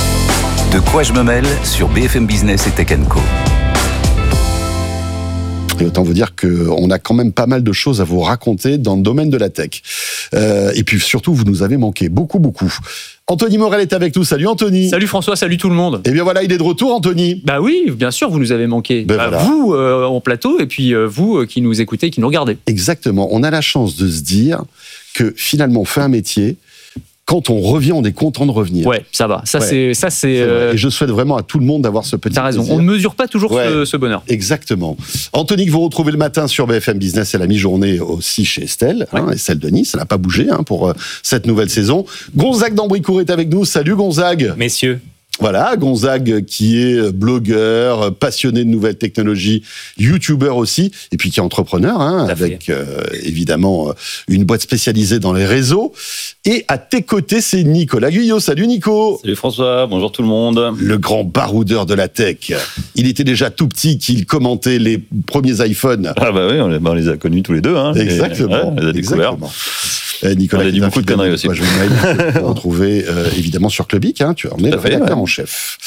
De quoi je me mêle sur BFM Business et Tech & Co. Et autant vous dire qu'on a quand même pas mal de choses à vous raconter dans le domaine de la tech. Et puis surtout, vous nous avez manqué beaucoup. Anthony Morel est avec nous. Salut Anthony. Salut François, salut tout le monde. Et bien voilà, il est de retour Anthony. Bah oui, bien sûr, vous nous avez manqué. Voilà. Vous en plateau et puis vous qui nous écoutez, qui nous regardez. Exactement. On a la chance de se dire que finalement on fait un métier. Quand on revient, on est content de revenir. Ouais, ça va. C'est Et je souhaite vraiment à tout le monde d'avoir ce petit T'as raison. plaisir. On ne mesure pas toujours ce bonheur. Exactement. Anthony, que vous retrouvez le matin sur BFM Business et la mi-journée aussi chez Estelle, Estelle Denis. Ça n'a pas bougé pour cette nouvelle saison. Gonzague d'Ambricourt est avec nous. Salut Gonzague. Messieurs. Voilà, Gonzague qui est blogueur, passionné de nouvelles technologies, youtubeur aussi, et puis qui est entrepreneur, avec évidemment une boîte spécialisée dans les réseaux. Et à tes côtés, c'est Nicolas Guyot. Salut Nico. Salut François, bonjour tout le monde. Le grand baroudeur de la tech. Il était déjà tout petit qu'il commentait les premiers iPhones. Ah bah oui, on les a connus tous les deux. Exactement. On les a découverts. Nicolas, on a dit beaucoup de conneries aussi. Je vous retrouver évidemment sur Clubic. Tu en es le rédacteur en chef.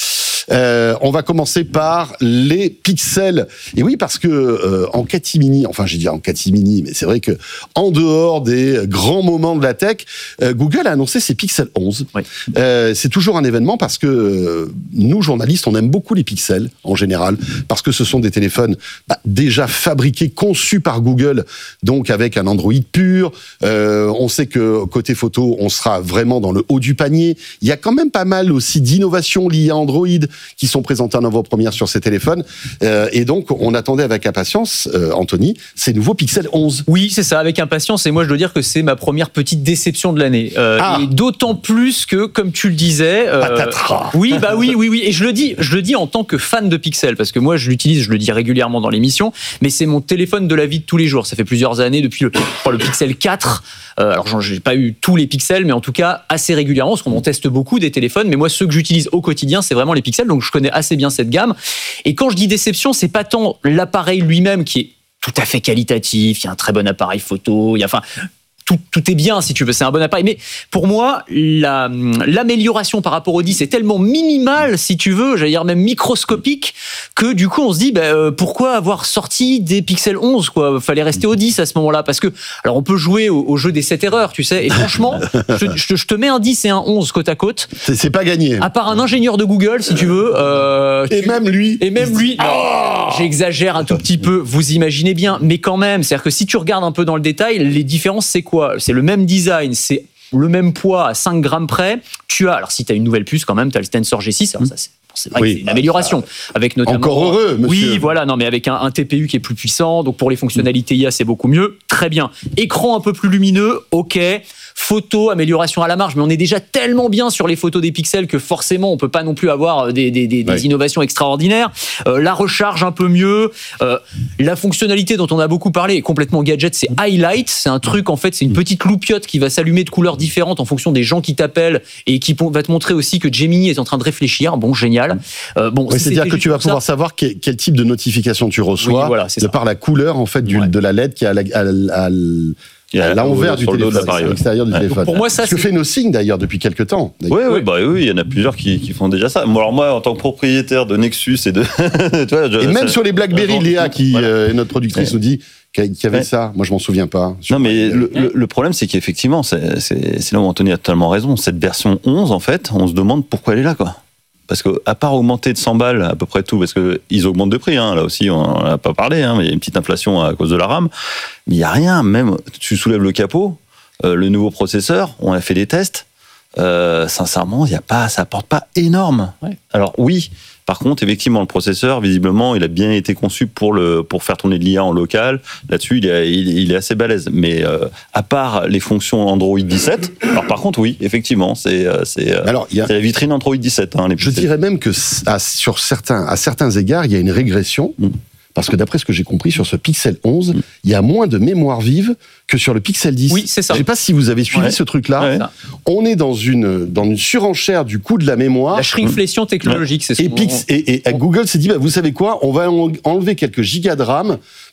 On va commencer par les pixels. Et oui, parce que en catimini, mais c'est vrai que en dehors des grands moments de la tech, Google a annoncé ses Pixel 11. Oui. C'est toujours un événement parce que nous, journalistes, on aime beaucoup les pixels en général, parce que ce sont des téléphones déjà fabriqués, conçus par Google, donc avec un Android pur. On sait que côté photo, on sera vraiment dans le haut du panier. Il y a quand même pas mal aussi d'innovations liées à Android qui sont présentées en avant-première sur ces téléphones. Et donc, on attendait avec impatience, Anthony, ces nouveaux Pixel 11. Oui, c'est ça, avec impatience. Et moi, je dois dire que c'est ma première petite déception de l'année. Et d'autant plus que, comme tu le disais... oui. Et je le dis en tant que fan de Pixel, parce que moi, je l'utilise, je le dis régulièrement dans l'émission, mais c'est mon téléphone de la vie de tous les jours. Ça fait plusieurs années, depuis le Pixel 4. Alors, j'ai pas eu tous les Pixels, mais en tout cas, assez régulièrement, parce qu'on en teste beaucoup des téléphones. Mais moi, ceux que j'utilise au quotidien, c'est vraiment les Pixels. Donc, je connais assez bien cette gamme. Et quand je dis déception, c'est pas tant l'appareil lui-même qui est tout à fait qualitatif. Il y a un très bon appareil photo. Tout est bien, si tu veux, c'est un bon appareil. Mais pour moi, l'amélioration par rapport au 10 est tellement minimale, si tu veux, j'allais dire même microscopique, que du coup, on se dit, pourquoi avoir sorti des Pixel 11, quoi? Fallait rester au 10 à ce moment-là. Parce que, alors, on peut jouer au jeu des 7 erreurs, tu sais. Et franchement, je te mets un 10 et un 11 côte à côte. C'est pas gagné. À part un ingénieur de Google, si tu veux. Même lui. Non, j'exagère un tout petit peu, vous imaginez bien. Mais quand même, c'est-à-dire que si tu regardes un peu dans le détail, les différences, c'est quoi? C'est le même design, c'est le même poids à 5 grammes près. Alors si tu as une nouvelle puce quand même, tu as le Tensor G6, alors ça c'est vrai que c'est une amélioration. Avec notamment, encore heureux, monsieur. Oui, voilà, non, mais avec un TPU qui est plus puissant, donc pour les fonctionnalités IA, c'est beaucoup mieux. Très bien. Écran un peu plus lumineux, ok. Photo, amélioration à la marge, mais on est déjà tellement bien sur les photos des pixels que forcément on peut pas non plus avoir des innovations extraordinaires. La recharge un peu mieux, la fonctionnalité dont on a beaucoup parlé est complètement gadget, c'est Highlight, c'est un truc en fait, c'est une petite loupiote qui va s'allumer de couleurs différentes en fonction des gens qui t'appellent et qui va te montrer aussi que Gemini est en train de réfléchir. Bon, génial. C'est-à-dire que tu vas pouvoir savoir quel type de notification tu reçois, voilà, par la couleur en fait de la LED qui est à l'envers du téléphone, à l'extérieur du téléphone. Pour moi, ça, ce que fait Nothing d'ailleurs depuis quelques temps. Oui, il y en a plusieurs qui font déjà ça. Alors moi, en tant que propriétaire de Nexus et de, et même sur les BlackBerry, Léa qui est notre productrice nous dit qu'il y avait ça. Moi, je m'en souviens pas. Non, mais le problème, c'est qu'effectivement, c'est là où Anthony a totalement raison. Cette version 11, en fait, on se demande pourquoi elle est là, quoi. Parce que, à part augmenter de 100 balles, à peu près tout, parce qu'ils augmentent de prix, là aussi, on n'en a pas parlé, mais il y a une petite inflation à cause de la RAM. Mais il n'y a rien, même, tu soulèves le capot, le nouveau processeur, on a fait des tests, sincèrement, ça apporte pas énorme. Ouais. Alors, oui, par contre, effectivement, le processeur, visiblement, il a bien été conçu pour faire tourner de l'IA en local. Là-dessus, il est assez balèze. Mais à part les fonctions Android 17, alors par contre, oui, effectivement, c'est la vitrine Android 17. Je dirais même que à certains égards, il y a une régression. Parce que d'après ce que j'ai compris, sur ce Pixel 11, il y a moins de mémoire vive que sur le Pixel 10. Oui, c'est ça. Je ne sais pas si vous avez suivi ce truc-là. Ouais. On est dans une surenchère du coût de la mémoire. La shrinkflation technologique, c'est ce et Google s'est dit, vous savez quoi, on va enlever quelques gigas de RAM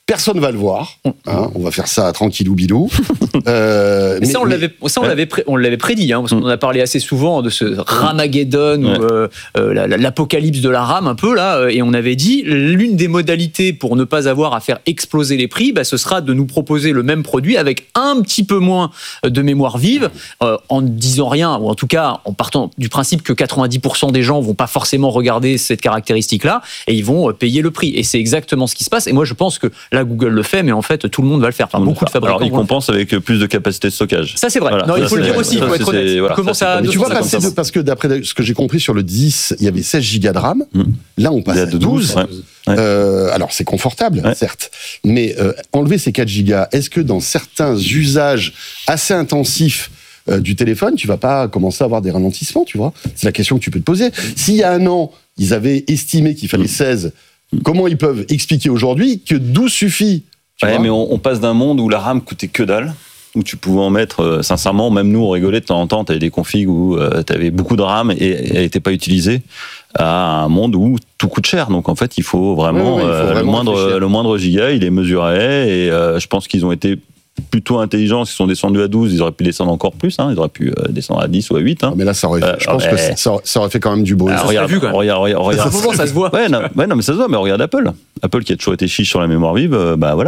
Personne va le voir. Hein, on va faire ça tranquillou bilou. Mais ça, on l'avait prédit, hein, parce qu'on en a parlé assez souvent de ce Ramageddon ou l'apocalypse de la RAM un peu là, et on avait dit l'une des modalités pour ne pas avoir à faire exploser les prix, ce sera de nous proposer le même produit avec un petit peu moins de mémoire vive, en ne disant rien, ou en tout cas en partant du principe que 90% des gens vont pas forcément regarder cette caractéristique-là, et ils vont payer le prix. Et c'est exactement ce qui se passe. Et moi, je pense que là, Google le fait, mais en fait, tout le monde va le faire. Enfin, beaucoup de fabricants. Alors, ils compensent avec plus de capacité de stockage. Ça, c'est vrai. Voilà. Non, il faut le dire aussi, il faut être honnête. Voilà, comment ça, tu vois passer parce que d'après ce que j'ai compris sur le 10, il y avait 16 gigas de RAM. Là, on passe à 12. Alors, c'est confortable, certes. Mais enlever ces 4 gigas, est-ce que dans certains usages assez intensifs du téléphone, tu vas pas commencer à avoir des ralentissements, tu vois? C'est la question que tu peux te poser. S'il y a un an, ils avaient estimé qu'il fallait 16, comment ils peuvent expliquer aujourd'hui que 12 suffit? Mais on passe d'un monde où la RAM coûtait que dalle, où tu pouvais en mettre, sincèrement, même nous, on rigolait de temps en temps, tu avais des configs où tu avais beaucoup de RAM et elle n'était pas utilisée, à un monde où tout coûte cher. Donc en fait, il faut vraiment, le moindre giga, il est mesuré, et je pense qu'ils ont été plutôt intelligents. Ils sont descendus à 12, ils auraient pu descendre encore plus, ils auraient pu descendre à 10 ou à 8. Mais là, ça aurait fait, je pense que ça aurait fait quand même du bruit. Regarde, ça se voit. Non, mais ça se voit, mais regarde Apple qui a toujours été chiche sur la mémoire vive,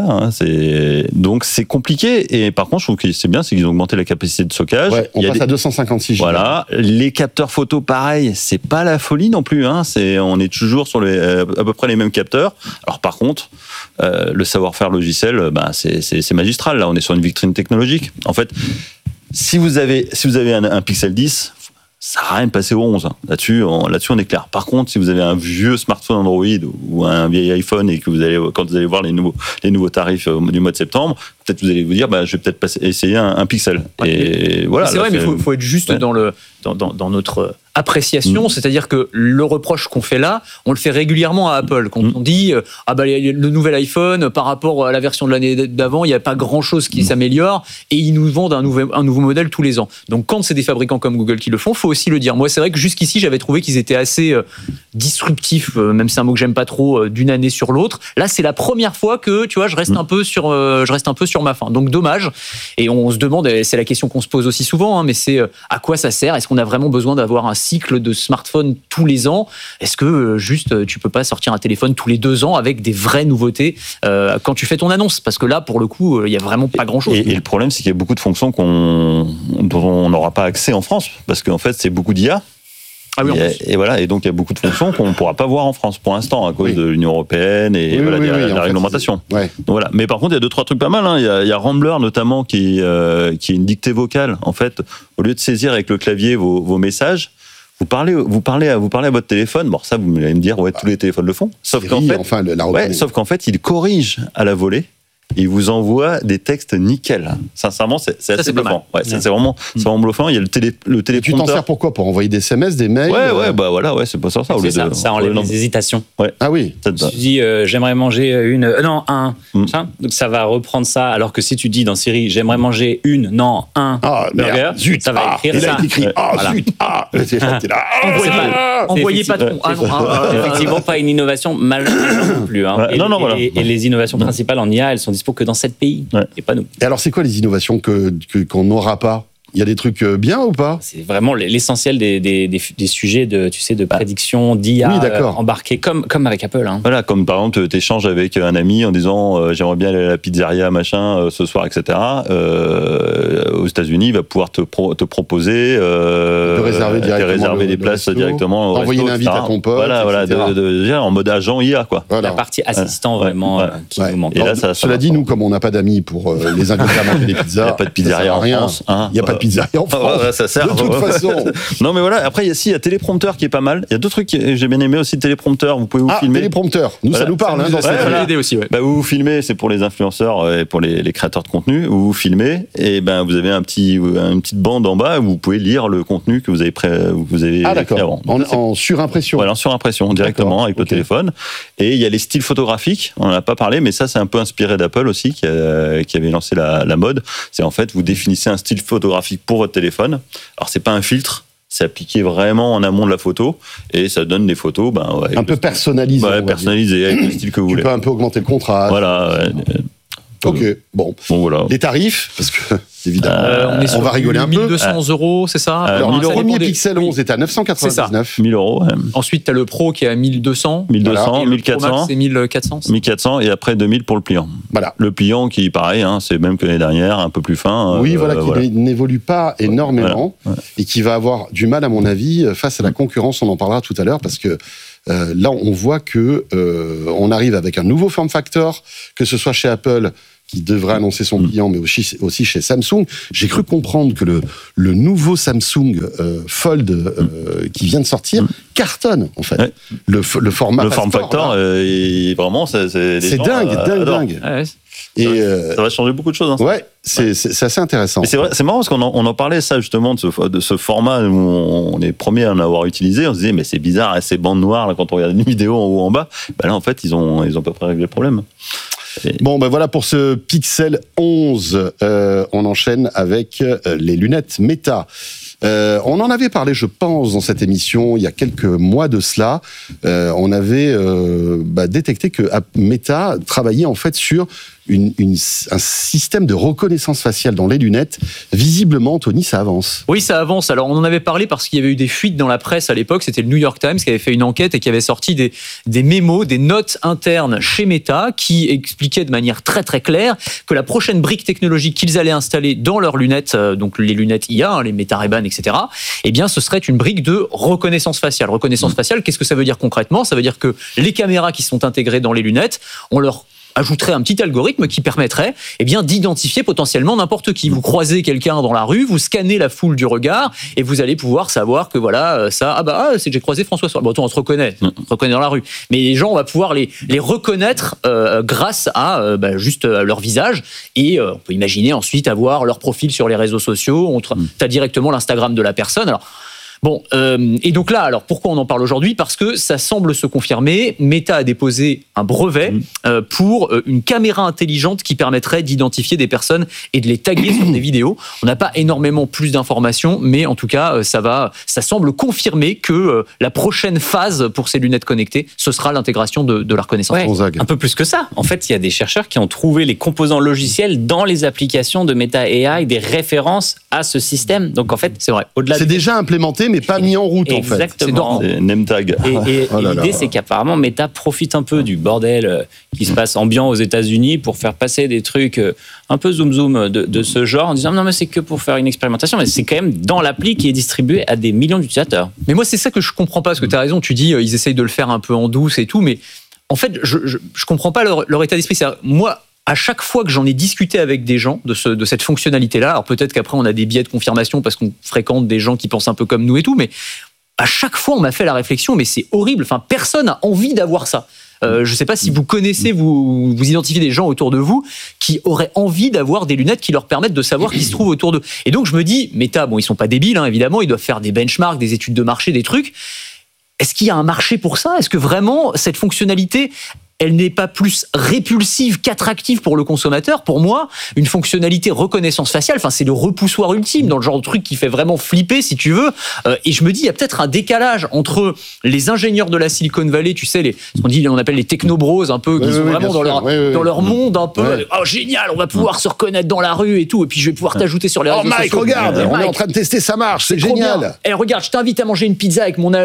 donc c'est compliqué. Et par contre, je trouve que c'est bien, c'est qu'ils ont augmenté la capacité de stockage. On passe à 256 gigas. Voilà, les capteurs photo, pareil, c'est pas la folie non plus. On est toujours sur à peu près les mêmes capteurs. Alors par contre, le savoir-faire logiciel, c'est magistral. Là, on est sur une vitrine technologique. En fait, si vous avez un Pixel 10, ça n'a rien de passer au 11. Là-dessus, on est clair. Par contre, si vous avez un vieux smartphone Android ou un vieil iPhone et que quand vous allez voir les nouveaux tarifs du mois de septembre, peut-être vous allez vous dire, je vais peut-être essayer un Pixel. Et voilà. C'est vrai, mais il faut être juste dans notre appréciation, c'est-à-dire que le reproche qu'on fait là, on le fait régulièrement à Apple. Quand on dit le nouvel iPhone, par rapport à la version de l'année d'avant, il n'y a pas grand-chose qui s'améliore, et ils nous vendent un nouveau modèle tous les ans. Donc quand c'est des fabricants comme Google qui le font, il faut aussi le dire. Moi, c'est vrai que jusqu'ici, j'avais trouvé qu'ils étaient assez disruptifs, même si c'est un mot que j'aime pas trop, d'une année sur l'autre. Là, c'est la première fois que, tu vois, je reste un peu sur ma faim. Donc dommage. Et on se demande, et c'est la question qu'on se pose aussi souvent, mais c'est à quoi ça sert? Est-ce qu'on a vraiment besoin d'avoir un cycle de smartphone tous les ans? Est-ce que juste tu peux pas sortir un téléphone tous les 2 ans avec des vraies nouveautés quand tu fais ton annonce? Parce que là, pour le coup, il y a vraiment pas grand-chose. Et le problème, c'est qu'il y a beaucoup de fonctions dont on n'aura pas accès en France, parce qu'en fait, c'est beaucoup d'IA. Et voilà, et donc il y a beaucoup de fonctions qu'on ne pourra pas voir en France pour l'instant à cause de l'Union européenne et la réglementation. Donc voilà. Mais par contre, il y a 2-3 trucs pas mal. Il y a Rambler notamment qui est une dictée vocale. En fait, au lieu de saisir avec le clavier vos messages, vous parlez à votre téléphone. Bon, ça, vous allez me dire, tous les téléphones le font. Sauf qu'en fait, il corrige à la volée. Il vous envoie des textes nickel. Sincèrement, c'est assez bluffant. C'est vraiment bluffant. Il y a le téléprompteur. Tu t'en sers pourquoi? Pour envoyer des SMS, des mails? C'est pas ça. Ça enlève les hésitations. Ah oui. Tu dis j'aimerais manger un. Donc ça va reprendre ça. Alors que si tu dis dans Siri j'aimerais manger un burger, ça va écrire ça. Envoyez patron. Effectivement, pas une innovation majeure non plus. Et les innovations principales en IA, elles sont dispo que dans 7 pays, et pas nous. Et alors, c'est quoi les innovations qu'on n'aura pas? Il y a des trucs bien ou pas? C'est vraiment l'essentiel des sujets de prédiction, d'IA embarqués, comme avec Apple. Voilà, comme par exemple, tu échanges avec un ami en disant j'aimerais bien aller à la pizzeria, ce soir, etc. Aux États-Unis, il va pouvoir te proposer de réserver des places directement. Envoyer une invite à ton pote. Voilà, en mode agent IA, quoi. La partie assistant vraiment qui nous manque. Et là, cela dit, nous, comme on n'a pas d'amis pour les inviter à manger des pizzas, il n'y a pas de pizzeria en France. Il n'y a pas de pizzeria en France. Ça sert. De toute façon. Non, mais voilà. Après, il y a téléprompteur qui est pas mal. Il y a 2 trucs que j'ai bien aimé aussi. Téléprompteur, vous pouvez vous filmer. Téléprompteur. Nous, ça nous parle. L'idée aussi. Vous vous filmez, c'est pour les influenceurs et pour les créateurs de contenu. Vous vous filmez et vous avez une petite bande en bas où vous pouvez lire le contenu que vous avez écrit avant. En surimpression. Voilà, en surimpression directement avec le téléphone. Et il y a les styles photographiques. On n'en a pas parlé, mais ça, c'est un peu inspiré d'Apple aussi qui avait lancé la mode. C'est en fait, vous définissez un style photographique pour votre téléphone. Alors, c'est pas un filtre, c'est appliqué vraiment en amont de la photo et ça donne des photos un peu personnalisées. Ouais, personnalisées avec le style que vous voulez. Tu peux un peu augmenter le contraste. Voilà. Ok, bon voilà. Les tarifs, parce que évidemment, on va rigoler un peu. 1200 €, c'est ça? Alors, le premier Pixel 11 est à 999. 1000 €. Ensuite, tu as le Pro qui est à 1200. 1200, 1400. C'est 1400. 1400 et après 2000 pour le pliant. Voilà. Le pliant qui, pareil, c'est même que l'année dernière, un peu plus fin. Oui, qui n'évolue pas énormément et qui va avoir du mal, à mon avis, face à la concurrence. On en parlera tout à l'heure parce que là, on voit que on arrive avec un nouveau form factor, que ce soit chez Apple, qui devrait annoncer son client, mais aussi chez Samsung. J'ai cru comprendre que le nouveau Samsung Fold qui vient de sortir cartonne, en fait. Ouais. Le format le form factor, vraiment, c'est dingue. Ouais. Et ça va changer beaucoup de choses. Ouais, c'est assez intéressant. Mais c'est marrant parce qu'on en parlait ça justement de ce format où on est premier à en avoir utilisé. On se disait mais c'est bizarre, ces bandes noires là quand on regarde une vidéo en haut en bas. Là en fait ils ont à peu près réglé le problème. Bon, voilà pour ce Pixel 11. On enchaîne avec les lunettes Meta. On en avait parlé, je pense, dans cette émission il y a quelques mois de cela. On avait détecté que Meta travaillait en fait sur un système de reconnaissance faciale dans les lunettes. Visiblement, Tony, ça avance. Oui, ça avance. Alors, on en avait parlé parce qu'il y avait eu des fuites dans la presse à l'époque. C'était le New York Times qui avait fait une enquête et qui avait sorti des mémos, des notes internes chez Meta qui expliquaient de manière très très claire que la prochaine brique technologique qu'ils allaient installer dans leurs lunettes, donc les lunettes IA, les Meta Ray-Ban, etc., eh bien, ce serait une brique de reconnaissance faciale. Reconnaissance faciale, qu'est-ce que ça veut dire concrètement? Ça veut dire que les caméras qui sont intégrées dans les lunettes, on leur ajouterait un petit algorithme qui permettrait d'identifier potentiellement n'importe qui. Vous croisez quelqu'un dans la rue, vous scannez la foule du regard et vous allez pouvoir savoir que c'est que j'ai croisé François Sorel. Bon, on se reconnaît dans la rue. Mais les gens, on va pouvoir les reconnaître grâce à juste leur visage et on peut imaginer ensuite avoir leur profil sur les réseaux sociaux. Tu as directement l'Instagram de la personne. Alors, bon, et donc là, alors pourquoi on en parle aujourd'hui? Parce que ça semble se confirmer. Meta a déposé un brevet pour une caméra intelligente qui permettrait d'identifier des personnes et de les taguer sur des vidéos. On n'a pas énormément plus d'informations, mais en tout cas, ça semble confirmer que la prochaine phase pour ces lunettes connectées, ce sera l'intégration de la reconnaissance. Ouais, un peu plus que ça. En fait, il y a des chercheurs qui ont trouvé les composants logiciels dans les applications de Meta AI, des références à ce système. Donc en fait, c'est vrai. C'est déjà implémenté, mais pas mis en route, en fait. Exactement. C'est name tag. Et l'idée, c'est qu'apparemment, Meta profite un peu du bordel qui se passe ambiant aux États-Unis pour faire passer des trucs un peu zoom de ce genre en disant non, mais c'est que pour faire une expérimentation, mais c'est quand même dans l'appli qui est distribuée à des millions d'utilisateurs. Mais moi, c'est ça que je comprends pas, parce que tu as raison, tu dis ils essayent de le faire un peu en douce et tout, mais en fait, je comprends pas leur état d'esprit. Moi, à chaque fois que j'en ai discuté avec des gens de cette fonctionnalité-là, alors peut-être qu'après on a des biais de confirmation parce qu'on fréquente des gens qui pensent un peu comme nous et tout, mais à chaque fois on m'a fait la réflexion, mais c'est horrible, enfin personne n'a envie d'avoir ça. Je ne sais pas si vous connaissez, vous identifiez des gens autour de vous qui auraient envie d'avoir des lunettes qui leur permettent de savoir qui se trouve autour d'eux. Et donc je me dis, Meta, bon ils sont pas débiles, évidemment, ils doivent faire des benchmarks, des études de marché, des trucs. Est-ce qu'il y a un marché pour ça? Est-ce que vraiment cette fonctionnalité, elle n'est pas plus répulsive qu'attractive pour le consommateur? Pour moi, une fonctionnalité reconnaissance faciale, c'est le repoussoir ultime dans le genre de truc qui fait vraiment flipper, si tu veux. Et je me dis, il y a peut-être un décalage entre les ingénieurs de la Silicon Valley, tu sais, on appelle les technobros, un peu, qui sont vraiment dans leur monde, un peu. Ouais. Oh, génial, on va pouvoir se reconnaître dans la rue et tout, et puis je vais pouvoir t'ajouter sur les réseaux sociaux. Mike, regarde, on est en train de tester, ça marche, c'est génial. Et regarde, je t'invite à manger une pizza avec mon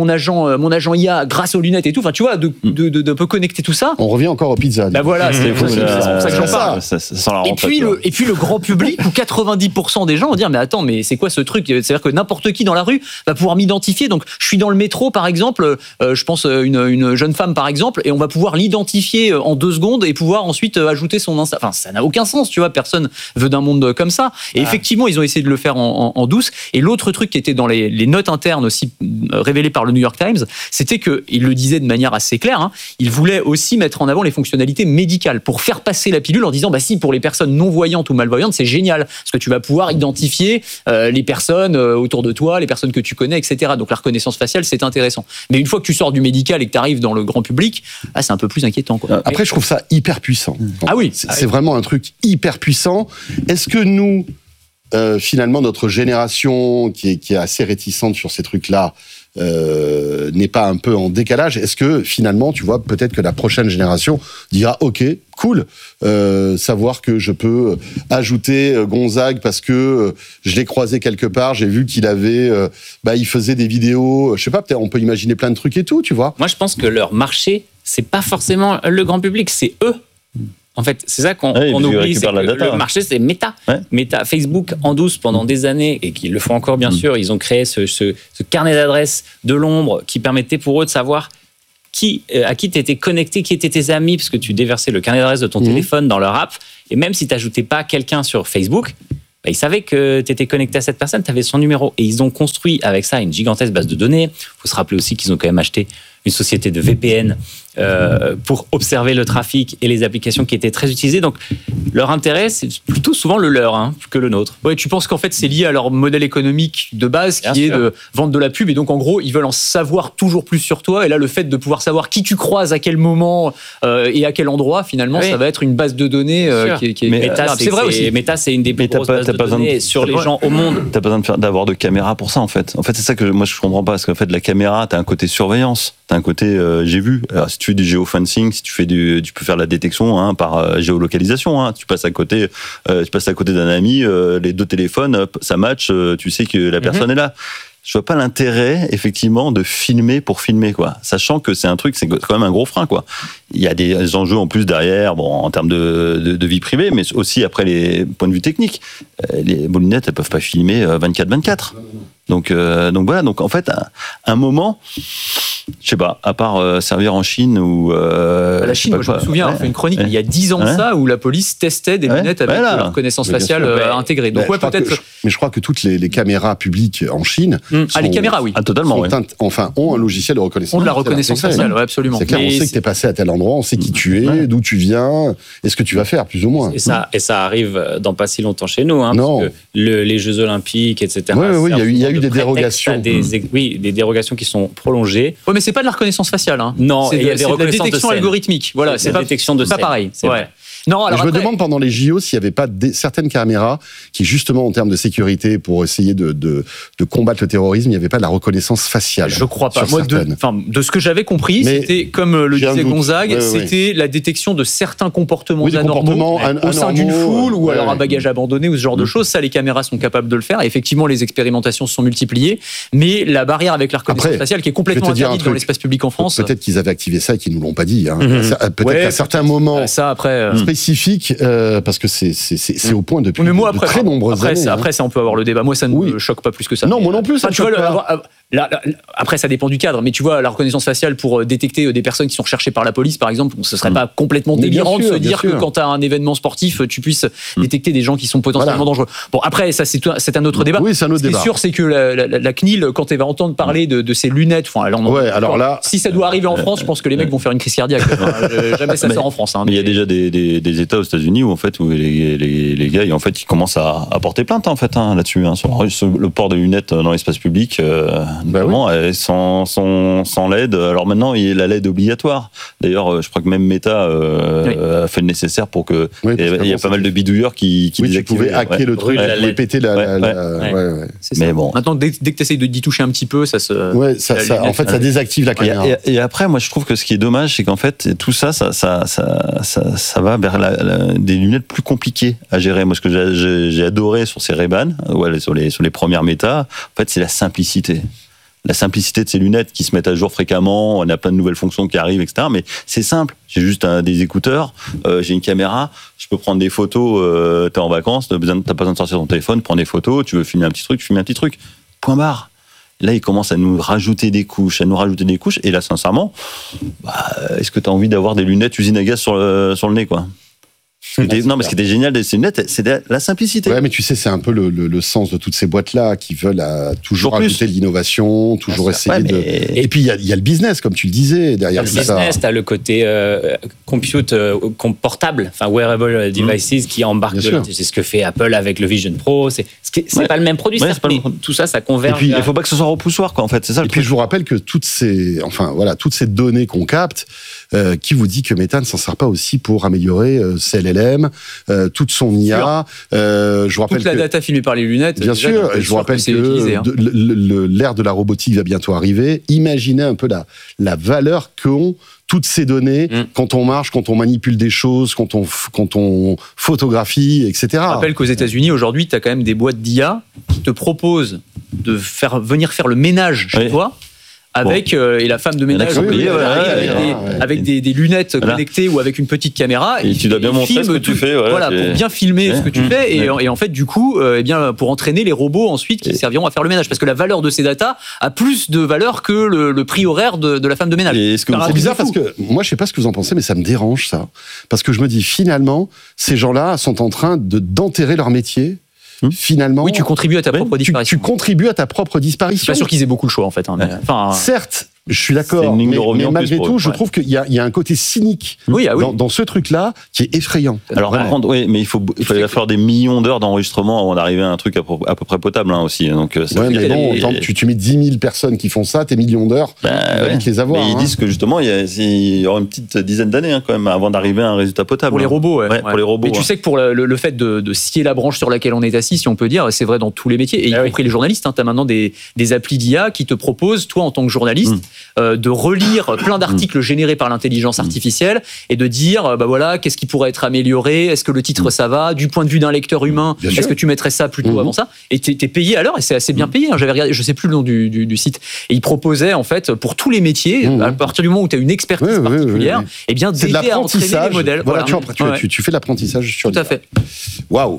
agent IA grâce aux lunettes et tout. Enfin, tu vois, de peu connecter tout ça. On revient encore aux pizzas. Voilà, c'est pour ça que j'en parle. Et puis le grand public où 90% des gens vont dire mais attends, mais c'est quoi ce truc? C'est-à-dire que n'importe qui dans la rue va pouvoir m'identifier. Donc je suis dans le métro par exemple, je pense une jeune femme par exemple, et on va pouvoir l'identifier en 2 secondes et pouvoir ensuite ajouter son Insta. Enfin, ça n'a aucun sens, tu vois. Personne veut d'un monde comme ça. Et effectivement, ils ont essayé de le faire en douce. Et l'autre truc qui était dans les notes internes aussi révélées par le New York Times, c'était que il le disait de manière assez claire. Il voulait aussi mettre en avant les fonctionnalités médicales pour faire passer la pilule en disant si pour les personnes non-voyantes ou malvoyantes c'est génial parce que tu vas pouvoir identifier les personnes autour de toi, les personnes que tu connais, etc. Donc la reconnaissance faciale c'est intéressant. Mais une fois que tu sors du médical et que tu arrives dans le grand public, c'est un peu plus inquiétant, quoi. Après je trouve ça hyper puissant. Ah oui, c'est vraiment un truc hyper puissant. Est-ce que nous finalement notre génération qui est assez réticente sur ces trucs-là n'est pas un peu en décalage? Est-ce que finalement, tu vois, peut-être que la prochaine génération dira ok, cool, savoir que je peux ajouter Gonzague parce que je l'ai croisé quelque part, j'ai vu qu'il avait, il faisait des vidéos, je sais pas, peut-être on peut imaginer plein de trucs et tout, tu vois. Moi, je pense que leur marché, c'est pas forcément le grand public, c'est eux. En fait, c'est ça qu'on oublie, c'est que le marché, c'est Meta. Ouais. Meta, Facebook, en douce pendant des années, et qu'ils le font encore bien sûr, ils ont créé ce carnet d'adresses de l'ombre qui permettait pour eux de savoir à qui tu étais connecté, qui étaient tes amis, parce que tu déversais le carnet d'adresses de ton téléphone dans leur app, et même si tu n'ajoutais pas quelqu'un sur Facebook, ils savaient que tu étais connecté à cette personne, tu avais son numéro. Et ils ont construit avec ça une gigantesque base de données. Il faut se rappeler aussi qu'ils ont quand même acheté une société de VPN pour observer le trafic et les applications qui étaient très utilisées. Donc, leur intérêt, c'est plutôt souvent le leur que le nôtre. Ouais, tu penses qu'en fait, c'est lié à leur modèle économique de base qui est de vendre de la pub. Et donc, en gros, ils veulent en savoir toujours plus sur toi. Et là, le fait de pouvoir savoir qui tu croises, à quel moment et à quel endroit, finalement, ça va être une base de données qui est... Meta, c'est vrai aussi. Meta, c'est une des plus grosses bases de données sur les gens au monde. T'as pas besoin d'avoir de caméra pour ça, en fait. En fait, c'est ça que moi, je comprends pas. Parce qu'en fait, la caméra, t'as un côté surveillance. T'as un côté j'ai vu. Alors, si tu fais du géofencing, si tu fais tu peux faire de la détection par géolocalisation. Tu passes à côté d'un ami, les deux téléphones, ça match, tu sais que la personne est là. Je vois pas l'intérêt, effectivement, de filmer pour filmer, quoi. Sachant que c'est un truc, c'est quand même un gros frein, quoi. Il y a des enjeux en plus derrière, en termes de vie privée, mais aussi après les points de vue techniques. Les moulinettes, elles peuvent pas filmer 24/24. Donc voilà. Donc en fait, à un moment, je sais pas, à part servir en Chine ou la Chine, moi je me souviens, on fait une chronique il y a 10 ans de ça où la police testait des lunettes avec la reconnaissance faciale intégrée. Donc peut-être. Mais je crois que toutes les caméras publiques en Chine, les caméras, oui, totalement, ont un logiciel de reconnaissance. Ont de la reconnaissance faciale, absolument. C'est clair, on sait que t'es passé à tel endroit, on sait qui tu es, d'où tu viens, et ce que tu vas faire, plus ou moins. Et ça arrive dans pas si longtemps chez nous, parce que les Jeux Olympiques, etc. Oui, il y a eu des dérogations. Des dérogations qui sont prolongées. Oui, mais c'est pas de la reconnaissance faciale. Non, c'est de la détection algorithmique. Voilà, c'est pas détection de pas pareil. Ouais. Non, alors je me demande pendant les JO s'il n'y avait pas certaines caméras qui, justement, en termes de sécurité, pour essayer de combattre le terrorisme, il n'y avait pas de la reconnaissance faciale. Je crois pas. Moi, de ce que j'avais compris, c'était, comme le disait Gonzague, c'était la détection de certains comportements anormaux au sein d'une foule ou alors un bagage abandonné ou ce genre de choses. Ça, les caméras sont capables de le faire. Et effectivement, les expérimentations se sont multipliées. Mais la barrière avec la reconnaissance faciale, qui est complètement interdite dans l'espace public en France. Peut-être qu'ils avaient activé ça et qu'ils nous l'ont pas dit. Peut-être qu'à certains moments. Ça, après. Spécifique, parce que c'est au point depuis de très nombreuses années. Après, ça, on peut avoir le débat. Moi, ça ne me choque pas plus que ça. Non, moi non plus. Après, ça dépend du cadre. Mais tu vois, la reconnaissance faciale pour détecter des personnes qui sont recherchées par la police, par exemple, ce serait pas complètement délirant de se dire que quand tu as un événement sportif, tu puisses détecter des gens qui sont potentiellement dangereux. Bon, après, ça, c'est un autre débat. Oui, c'est un autre débat. Ce qui est sûr, c'est que la CNIL, quand elle va entendre parler de ces lunettes, alors là, si ça doit arriver en France, je pense que les mecs vont faire une crise cardiaque. Jamais ça sort en France. Mais il y a déjà des États aux États-Unis où les gars, en fait, ils commencent à porter plainte là-dessus, sur le port des lunettes dans l'espace public. Sans LED. Alors maintenant, il y a la LED obligatoire. D'ailleurs, je crois que même Meta a fait le nécessaire pour que il y a pas mal de bidouilleurs qui désactivent. Tu pouvais hacker le truc, péter Mais bon. Maintenant, dès que tu essayes d'y toucher un petit peu, ça se. En fait, ça désactive la caméra. Et après, moi, je trouve que ce qui est dommage, c'est qu'en fait, tout ça va vers des lunettes plus compliquées à gérer. Moi, ce que j'ai adoré sur ces Ray-Ban, sur les premières Meta, en fait, c'est la simplicité. La simplicité de ces lunettes qui se mettent à jour fréquemment, on a plein de nouvelles fonctions qui arrivent, etc. Mais c'est simple. J'ai juste des écouteurs, j'ai une caméra, je peux prendre des photos, t'es en vacances, t'as pas besoin de sortir ton téléphone, prends des photos, tu veux filmer un petit truc, tu filmes un petit truc. Point barre. Là, ils commencent à nous rajouter des couches, et là, sincèrement, est-ce que t'as envie d'avoir des lunettes usine à gaz sur le nez, quoi? Non, mais ce qui était génial de ces lunettes, c'est la simplicité. Ouais, mais tu sais, c'est un peu le sens de toutes ces boîtes-là qui veulent toujours ajouter de l'innovation, toujours essayer de. Et puis, il y a le business, comme tu le disais, derrière ça. Le business, t'as le côté compute portable, wearable devices qui embarquent. C'est ce que fait Apple avec le Vision Pro. C'est pas le même produit, tout ça converge. Et puis, il faut pas que ce soit repoussoir, quoi, en fait. C'est ça. Et puis, je vous rappelle que toutes ces données qu'on capte, qui vous dit que Meta ne s'en sert pas aussi pour améliorer ses LLM, toute son IA. Je vous rappelle toute la data filmée par les lunettes. Bien sûr, je vous rappelle que l'ère de la robotique va bientôt arriver. Imaginez un peu la valeur qu'ont toutes ces données quand on marche, quand on manipule des choses, quand on photographie, etc. Je rappelle qu'aux États-Unis, aujourd'hui, tu as quand même des boîtes d'IA qui te proposent de venir faire le ménage chez toi. Avec et la femme de ménage avec des lunettes connectées ou avec une petite caméra et tu dois bien montrer ce que tu fais pour bien filmer ce que tu fais et en fait du coup pour entraîner les robots ensuite qui serviront à faire le ménage parce que la valeur de ces datas a plus de valeur que le prix horaire de la femme de ménage. C'est bizarre parce que moi je sais pas ce que vous en pensez mais ça me dérange ça parce que je me dis finalement ces gens-là sont en train d'enterrer leur métier. Finalement, oui, tu contribues à ta propre disparition. Tu contribues à ta propre disparition. Je suis pas sûr qu'ils aient beaucoup le choix en fait. Certes, je suis d'accord, mais malgré tout, je trouve qu'il y a un côté cynique dans ce truc-là qui est effrayant. Alors, par contre, mais il va falloir des millions d'heures d'enregistrement avant d'arriver à un truc à peu près potable aussi. Donc, mais bon, tu mets 10 000 personnes qui font ça, tes millions d'heures, tu vas vite les avoir. Mais ils disent que justement, il y aura une petite dizaine d'années quand même avant d'arriver à un résultat potable. Pour les robots, pour les robots. Mais tu sais que pour le fait de scier la branche sur laquelle on est assis, si on peut dire, c'est vrai dans tous les métiers, et y compris les journalistes. Tu as maintenant des applis d'IA qui te proposent, toi en tant que journaliste, de relire plein d'articles générés par l'intelligence artificielle et de dire qu'est-ce qui pourrait être amélioré, est-ce que le titre ça va, du point de vue d'un lecteur humain, est-ce que tu mettrais ça plutôt avant ça, et t'es payé à l'heure et c'est assez bien payé. J'avais regardé, je sais plus le nom du site, et il proposait en fait pour tous les métiers, à partir du moment où tu as une expertise particulière, et bien d'aider à entraîner les modèles. Voilà, tu fais de l'apprentissage sur tout à fait. Waouh.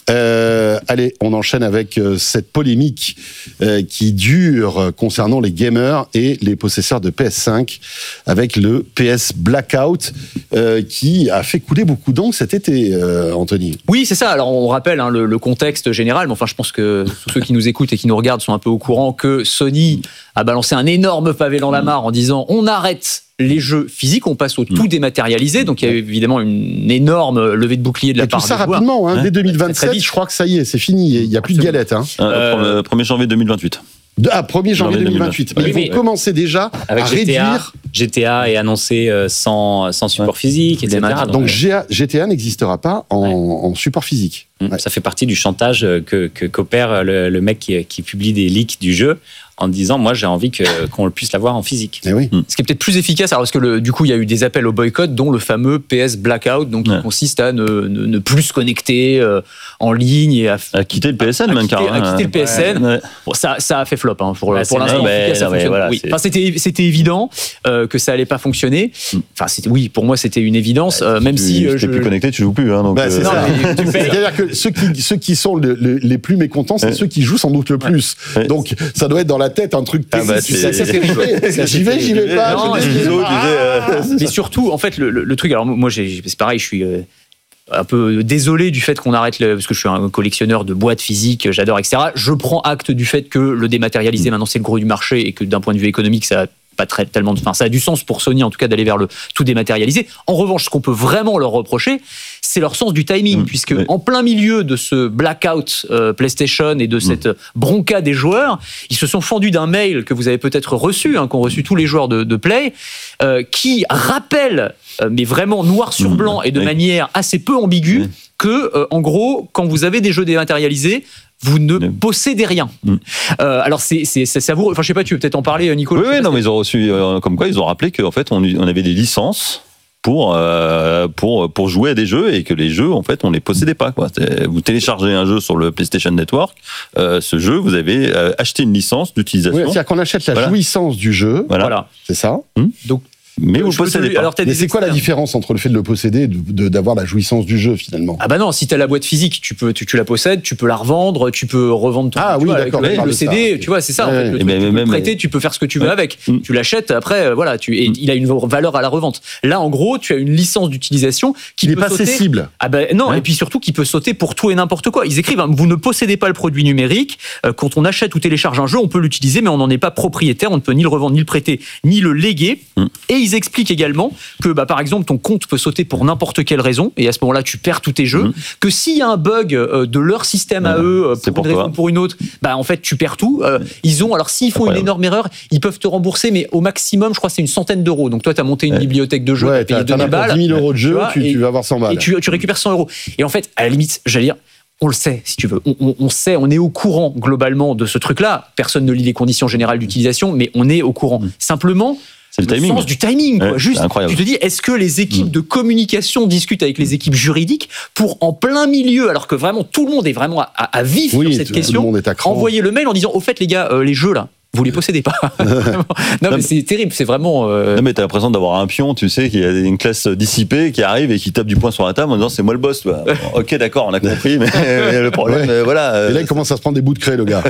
Allez, on enchaîne avec cette polémique qui dure concernant les gamers et les possesseurs de PS5 avec le PS Blackout qui a fait couler beaucoup d'encre cet été, Anthony. Oui, c'est ça. Alors on rappelle le contexte général, mais enfin je pense que tous ceux qui nous écoutent et qui nous regardent sont un peu au courant que Sony a balancé un énorme pavé dans la mare en disant on arrête les jeux physiques, on passe au tout dématérialisé. Donc il y a évidemment une énorme levée de bouclier de la part des joueurs. Et tout ça rapidement, dès 2027, je crois que ça y est, c'est fini, il n'y a plus de galettes. Le 1er janvier 2028. 1er janvier 2028. Mais ils vont commencer déjà à réduire. GTA est annoncé sans support physique, etc. Donc GTA n'existera pas en support physique. Ça fait partie du chantage qu'opère le mec qui publie des leaks du jeu en disant moi j'ai envie qu'on puisse l'avoir en physique. Et oui. Ce qui est peut-être plus efficace, alors parce que du coup il y a eu des appels au boycott, dont le fameux PS Blackout, donc qui consiste à ne plus se connecter en ligne et à quitter le PSN même carrément. À quitter le PSN. Ouais. Bon, ça a fait flop pour l'instant. Ça fonctionne. Voilà, enfin, c'était évident que ça allait pas fonctionner. Enfin oui, pour moi c'était une évidence, même si tu n'es plus connecté, tu joues plus. Donc c'est ça. C'est-à-dire que ceux qui sont les plus mécontents, c'est ceux qui jouent sans doute le plus. Donc ça doit être dans la tête un truc j'y vais pas. Mais surtout en fait le truc, alors moi c'est pareil, je suis un peu désolé du fait qu'on arrête parce que je suis un collectionneur de boîtes physiques, j'adore, etc. Je prends acte du fait que le dématérialisé maintenant c'est le gros du marché et que d'un point de vue économique ça a du sens pour Sony en tout cas d'aller vers le tout dématérialisé. En revanche, ce qu'on peut vraiment leur reprocher, c'est leur sens du timing, puisque en plein milieu de ce blackout PlayStation et de cette bronca des joueurs, ils se sont fendus d'un mail que vous avez peut-être reçu, qu'ont reçu tous les joueurs de Play, qui rappelle, mais vraiment noir sur blanc et de manière assez peu ambiguë, que en gros, quand vous avez des jeux dématérialisés, vous ne possédez rien. Alors c'est savoureux. Enfin, je sais pas, tu veux peut-être en parler, Nico. Oui, non, mais ils ont reçu, comme quoi ils ont rappelé qu'en fait on avait des licences pour jouer à des jeux et que les jeux en fait on les possédait pas, quoi. Vous téléchargez un jeu sur le PlayStation Network, ce jeu vous avez acheté une licence d'utilisation. Oui, c'est-à-dire qu'on achète la jouissance du jeu. Voilà. C'est ça. Donc mais vous possédez pas. Mais c'est quoi la différence entre le fait de le posséder et d'avoir la jouissance du jeu finalement? Ah bah non, si t'as la boîte physique, tu la possèdes, tu peux la revendre, tu peux revendre ton d'accord, le CD, tu vois, c'est ça. En fait, tu peux le prêter, tu peux faire ce que tu veux avec. Tu l'achètes après, voilà, et il a une valeur à la revente. Là, en gros, tu as une licence d'utilisation qui n'est pas cessible. Ah bah non, et puis surtout qui peut sauter pour tout et n'importe quoi. Ils écrivent, vous ne possédez pas le produit numérique. Quand on achète ou télécharge un jeu, on peut l'utiliser, mais on n'en est pas propriétaire. On ne peut ni le revendre, ni le prêter, ni le léguer. Et ils expliquent également que, par exemple, ton compte peut sauter pour n'importe quelle raison, et à ce moment-là, tu perds tous tes jeux. Que s'il y a un bug de leur système à eux, pour une raison ou pour une autre, en fait, tu perds tout. Alors s'ils font une énorme erreur, ils peuvent te rembourser, mais au maximum, je crois, c'est une centaine d'euros. Donc toi, tu as monté une bibliothèque de jeux, tu as payé 2000 balles. 10 000 euros de jeu, tu vas avoir 100 balles. Et tu récupères 100 euros. Et en fait, à la limite, j'allais dire, on le sait, si tu veux. On sait, on est au courant globalement de ce truc-là. Personne ne lit les conditions générales d'utilisation, mais on est au courant. Simplement, c'est le timing. Sens du timing. Ouais, juste, tu te dis, est-ce que les équipes de communication discutent avec les équipes juridiques pour, en plein milieu, alors que vraiment tout le monde est vraiment à vif sur cette question, envoyer le mail en disant, au fait les gars, les jeux là, vous les possédez pas. Non, mais c'est terrible, c'est vraiment. Non, mais t'as l'impression d'avoir un pion, tu sais, qui a une classe dissipée qui arrive et qui tape du poing sur la table en disant c'est moi le boss. Toi. Ok, d'accord, on a compris, mais le problème, voilà. Et là, il commence à se prendre des bouts de craie, le gars.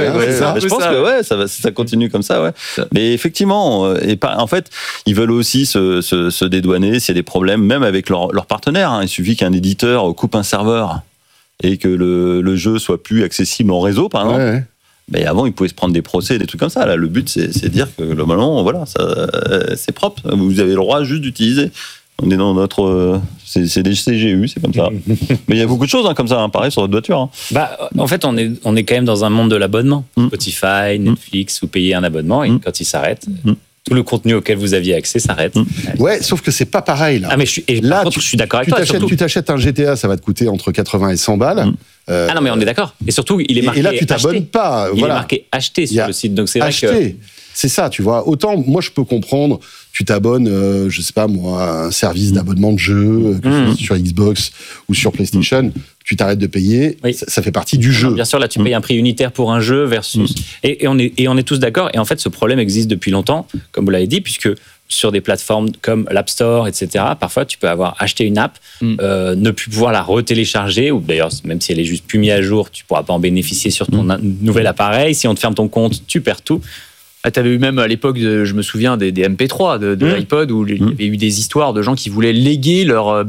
Je pense que ça continue comme ça, ouais. Mais effectivement, en fait, ils veulent aussi se dédouaner s'il y a des problèmes, même avec leurs partenaires. Hein. Il suffit qu'un éditeur coupe un serveur et que le jeu soit plus accessible en réseau, par exemple. Ouais. Mais avant, ils pouvaient se prendre des procès, des trucs comme ça. Là, le but, c'est de dire que globalement, voilà, c'est propre. Vous avez le droit juste d'utiliser. On est dans notre, c'est des CGU, c'est comme ça. Mais il y a beaucoup de choses comme ça, pareil sur votre voiture. Hein. En fait, on est quand même dans un monde de l'abonnement. Spotify, Netflix, vous payez un abonnement et quand il s'arrête. Tout le contenu auquel vous aviez accès s'arrête. Ouais, sauf que c'est pas pareil là. Ah mais je suis d'accord avec toi. Tu t'achètes un GTA, ça va te coûter entre 80 et 100 balles. Ah non mais on est d'accord. Et surtout, il est marqué. Et là, tu t'abonnes pas. Il est marqué acheter sur le site, donc c'est vrai que. C'est ça, tu vois. Autant, moi, je peux comprendre. Tu t'abonnes, je sais pas moi, à un service d'abonnement de jeu sur Xbox ou sur PlayStation. Tu t'arrêtes de payer, ça fait partie du jeu. Bien sûr, là, tu payes un prix unitaire pour un jeu versus... Et on est tous d'accord. Et en fait, ce problème existe depuis longtemps, comme vous l'avez dit, puisque sur des plateformes comme l'App Store, etc., parfois, tu peux avoir acheté une app, ne plus pouvoir la retélécharger, ou d'ailleurs, même si elle est juste plus mise à jour, tu pourras pas en bénéficier sur ton nouvel appareil. Si on te ferme ton compte, tu perds tout. Tu avais eu même à l'époque, je me souviens, des MP3 de l'iPod où il y avait eu des histoires de gens qui voulaient léguer leur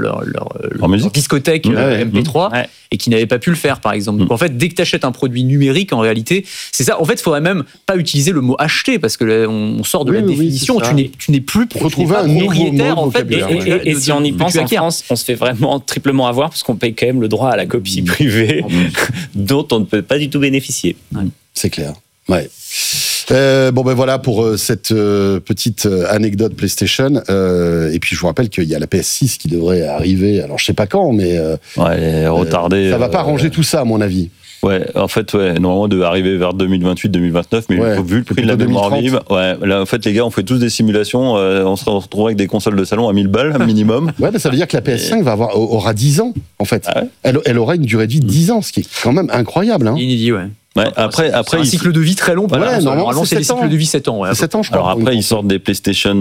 discothèque MP3 et qui n'avaient pas pu le faire, par exemple. Donc en fait, dès que tu achètes un produit numérique, en réalité, c'est ça. En fait, il faudrait même pas utiliser le mot acheter parce que là, on sort de la définition. Tu n'es plus propriétaire en fait. Et si on y pense, en France, on se fait vraiment triplement avoir parce qu'on paye quand même le droit à la copie privée dont on ne peut pas du tout bénéficier. C'est clair. Ouais. Voilà pour cette petite anecdote PlayStation. Et puis je vous rappelle qu'il y a la PS6 qui devrait arriver. Alors je sais pas quand, mais elle est retardée. Ça va pas arranger tout ça, à mon avis. Ouais, en fait, normalement, devait arriver vers 2028-2029, mais vu le prix de la mémoire vive, là, en fait, les gars, on fait tous des simulations, on se retrouve avec des consoles de salon à 1000 balles, minimum. Ça veut dire que la PS5 aura 10 ans, en fait. Ah ouais, elle aura une durée de vie de 10 ans, ce qui est quand même incroyable. Hein. Inédit, ouais. Après, un cycle de vie très long. Normalement, c'est des cycles de vie 7 ans. 7 ans, je crois. Alors après, ils sortent des PlayStation.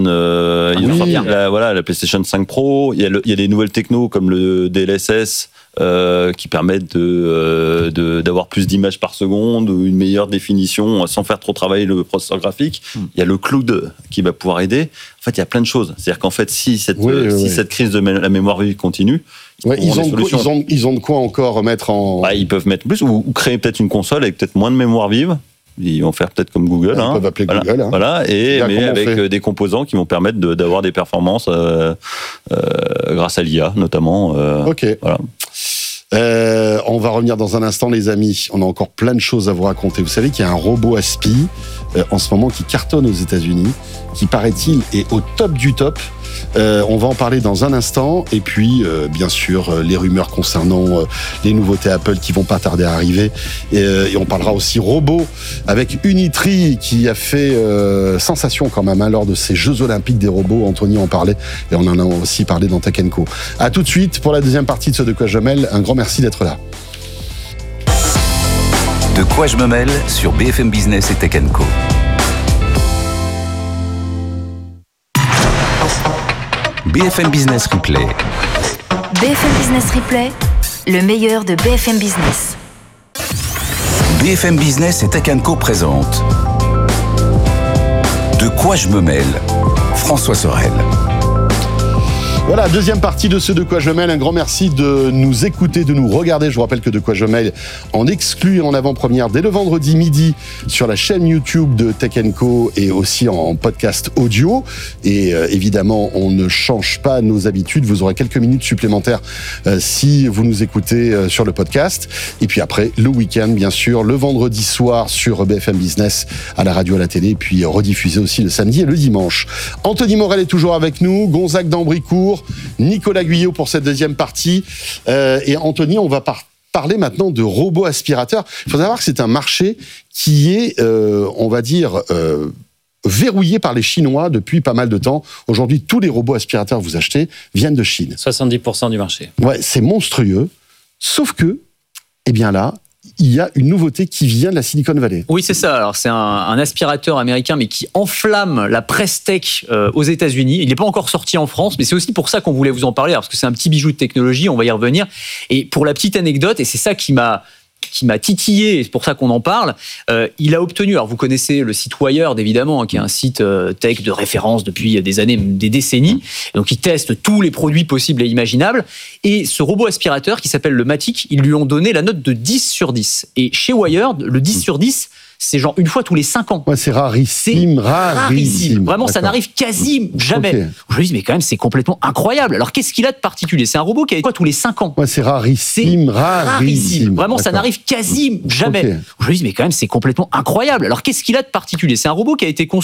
La PlayStation 5 Pro. Il y a des nouvelles technos comme le DLSS qui permettent d'avoir plus d'images par seconde ou une meilleure définition sans faire trop travailler le processeur graphique. Il y a le cloud qui va pouvoir aider. En fait, il y a plein de choses. C'est-à-dire qu'en fait, si cette crise de la mémoire vive continue, ils ont de quoi encore mettre en... ils peuvent mettre plus ou créer peut-être une console avec peut-être moins de mémoire vive. Ils vont faire peut-être comme Google. Ils peuvent appeler Google. Mais avec des composants qui vont permettre d'avoir des performances grâce à l'IA, notamment. Ok. Voilà. On va revenir dans un instant, les amis. On a encore plein de choses à vous raconter. Vous savez qu'il y a un robot Aspi en ce moment qui cartonne aux États-Unis, qui paraît-il est au top du top. On va en parler dans un instant. Et puis, bien sûr, les rumeurs concernant les nouveautés Apple qui vont pas tarder à arriver. Et on parlera aussi robot avec Unitree qui a fait sensation quand même lors de ces Jeux Olympiques des robots. Anthony en parlait et on en a aussi parlé dans Tech & Co. À tout de suite pour la deuxième partie de ce De quoi je me mêle. Un grand merci d'être là. De quoi je me mêle sur BFM Business et Tech & Co. BFM Business Replay. BFM Business Replay, le meilleur de BFM Business. BFM Business et Tech & Co présente De quoi je me mêle, François Sorel. Voilà, deuxième partie de ce De Quoi Je Mêle. Un grand merci de nous écouter, de nous regarder. Je vous rappelle que De Quoi Je Mêle en exclut et en avant-première dès le vendredi midi sur la chaîne YouTube de Tech & Co et aussi en podcast audio. Et évidemment, on ne change pas nos habitudes. Vous aurez quelques minutes supplémentaires si vous nous écoutez sur le podcast. Et puis après, le week-end, bien sûr, le vendredi soir sur BFM Business, à la radio, à la télé, puis rediffusé aussi le samedi et le dimanche. Anthony Morel est toujours avec nous, Gonzague d'Ambricourt, Nicolas Guyot pour cette deuxième partie. Et Anthony, on va parler maintenant de robots aspirateurs. Il faut savoir que c'est un marché qui est, on va dire, verrouillé par les Chinois depuis pas mal de temps. Aujourd'hui, tous les robots aspirateurs que vous achetez viennent de Chine. 70% du marché. Ouais, c'est monstrueux. Sauf que, eh bien là, il y a une nouveauté qui vient de la Silicon Valley. Oui, c'est ça. Alors, c'est un aspirateur américain, mais qui enflamme la presse tech aux États-Unis. Il n'est pas encore sorti en France, mais c'est aussi pour ça qu'on voulait vous en parler, parce que c'est un petit bijou de technologie, on va y revenir. Et pour la petite anecdote, et c'est ça qui m'a titillé, et c'est pour ça qu'on en parle, il a obtenu, alors vous connaissez le site Wired évidemment, qui est un site tech de référence depuis des années, des décennies, donc il teste tous les produits possibles et imaginables, et ce robot aspirateur qui s'appelle le Matic, ils lui ont donné la note de 10 sur 10. Et chez Wired, le 10 sur 10, c'est genre une fois tous les 5 ans. Ouais, c'est rarissime. Vraiment, ça n'arrive quasi jamais. Okay. Je me dis, mais quand même, c'est complètement incroyable. Alors, qu'est-ce qu'il a de particulier? C'est un robot qui a quoi tous les 5 ans. Ouais, c'est rarissime. Vraiment, ça n'arrive quasi jamais. Okay. Je me dis, mais quand même, c'est complètement incroyable. Alors, qu'est-ce qu'il a de particulier? C'est un robot qui a été conçu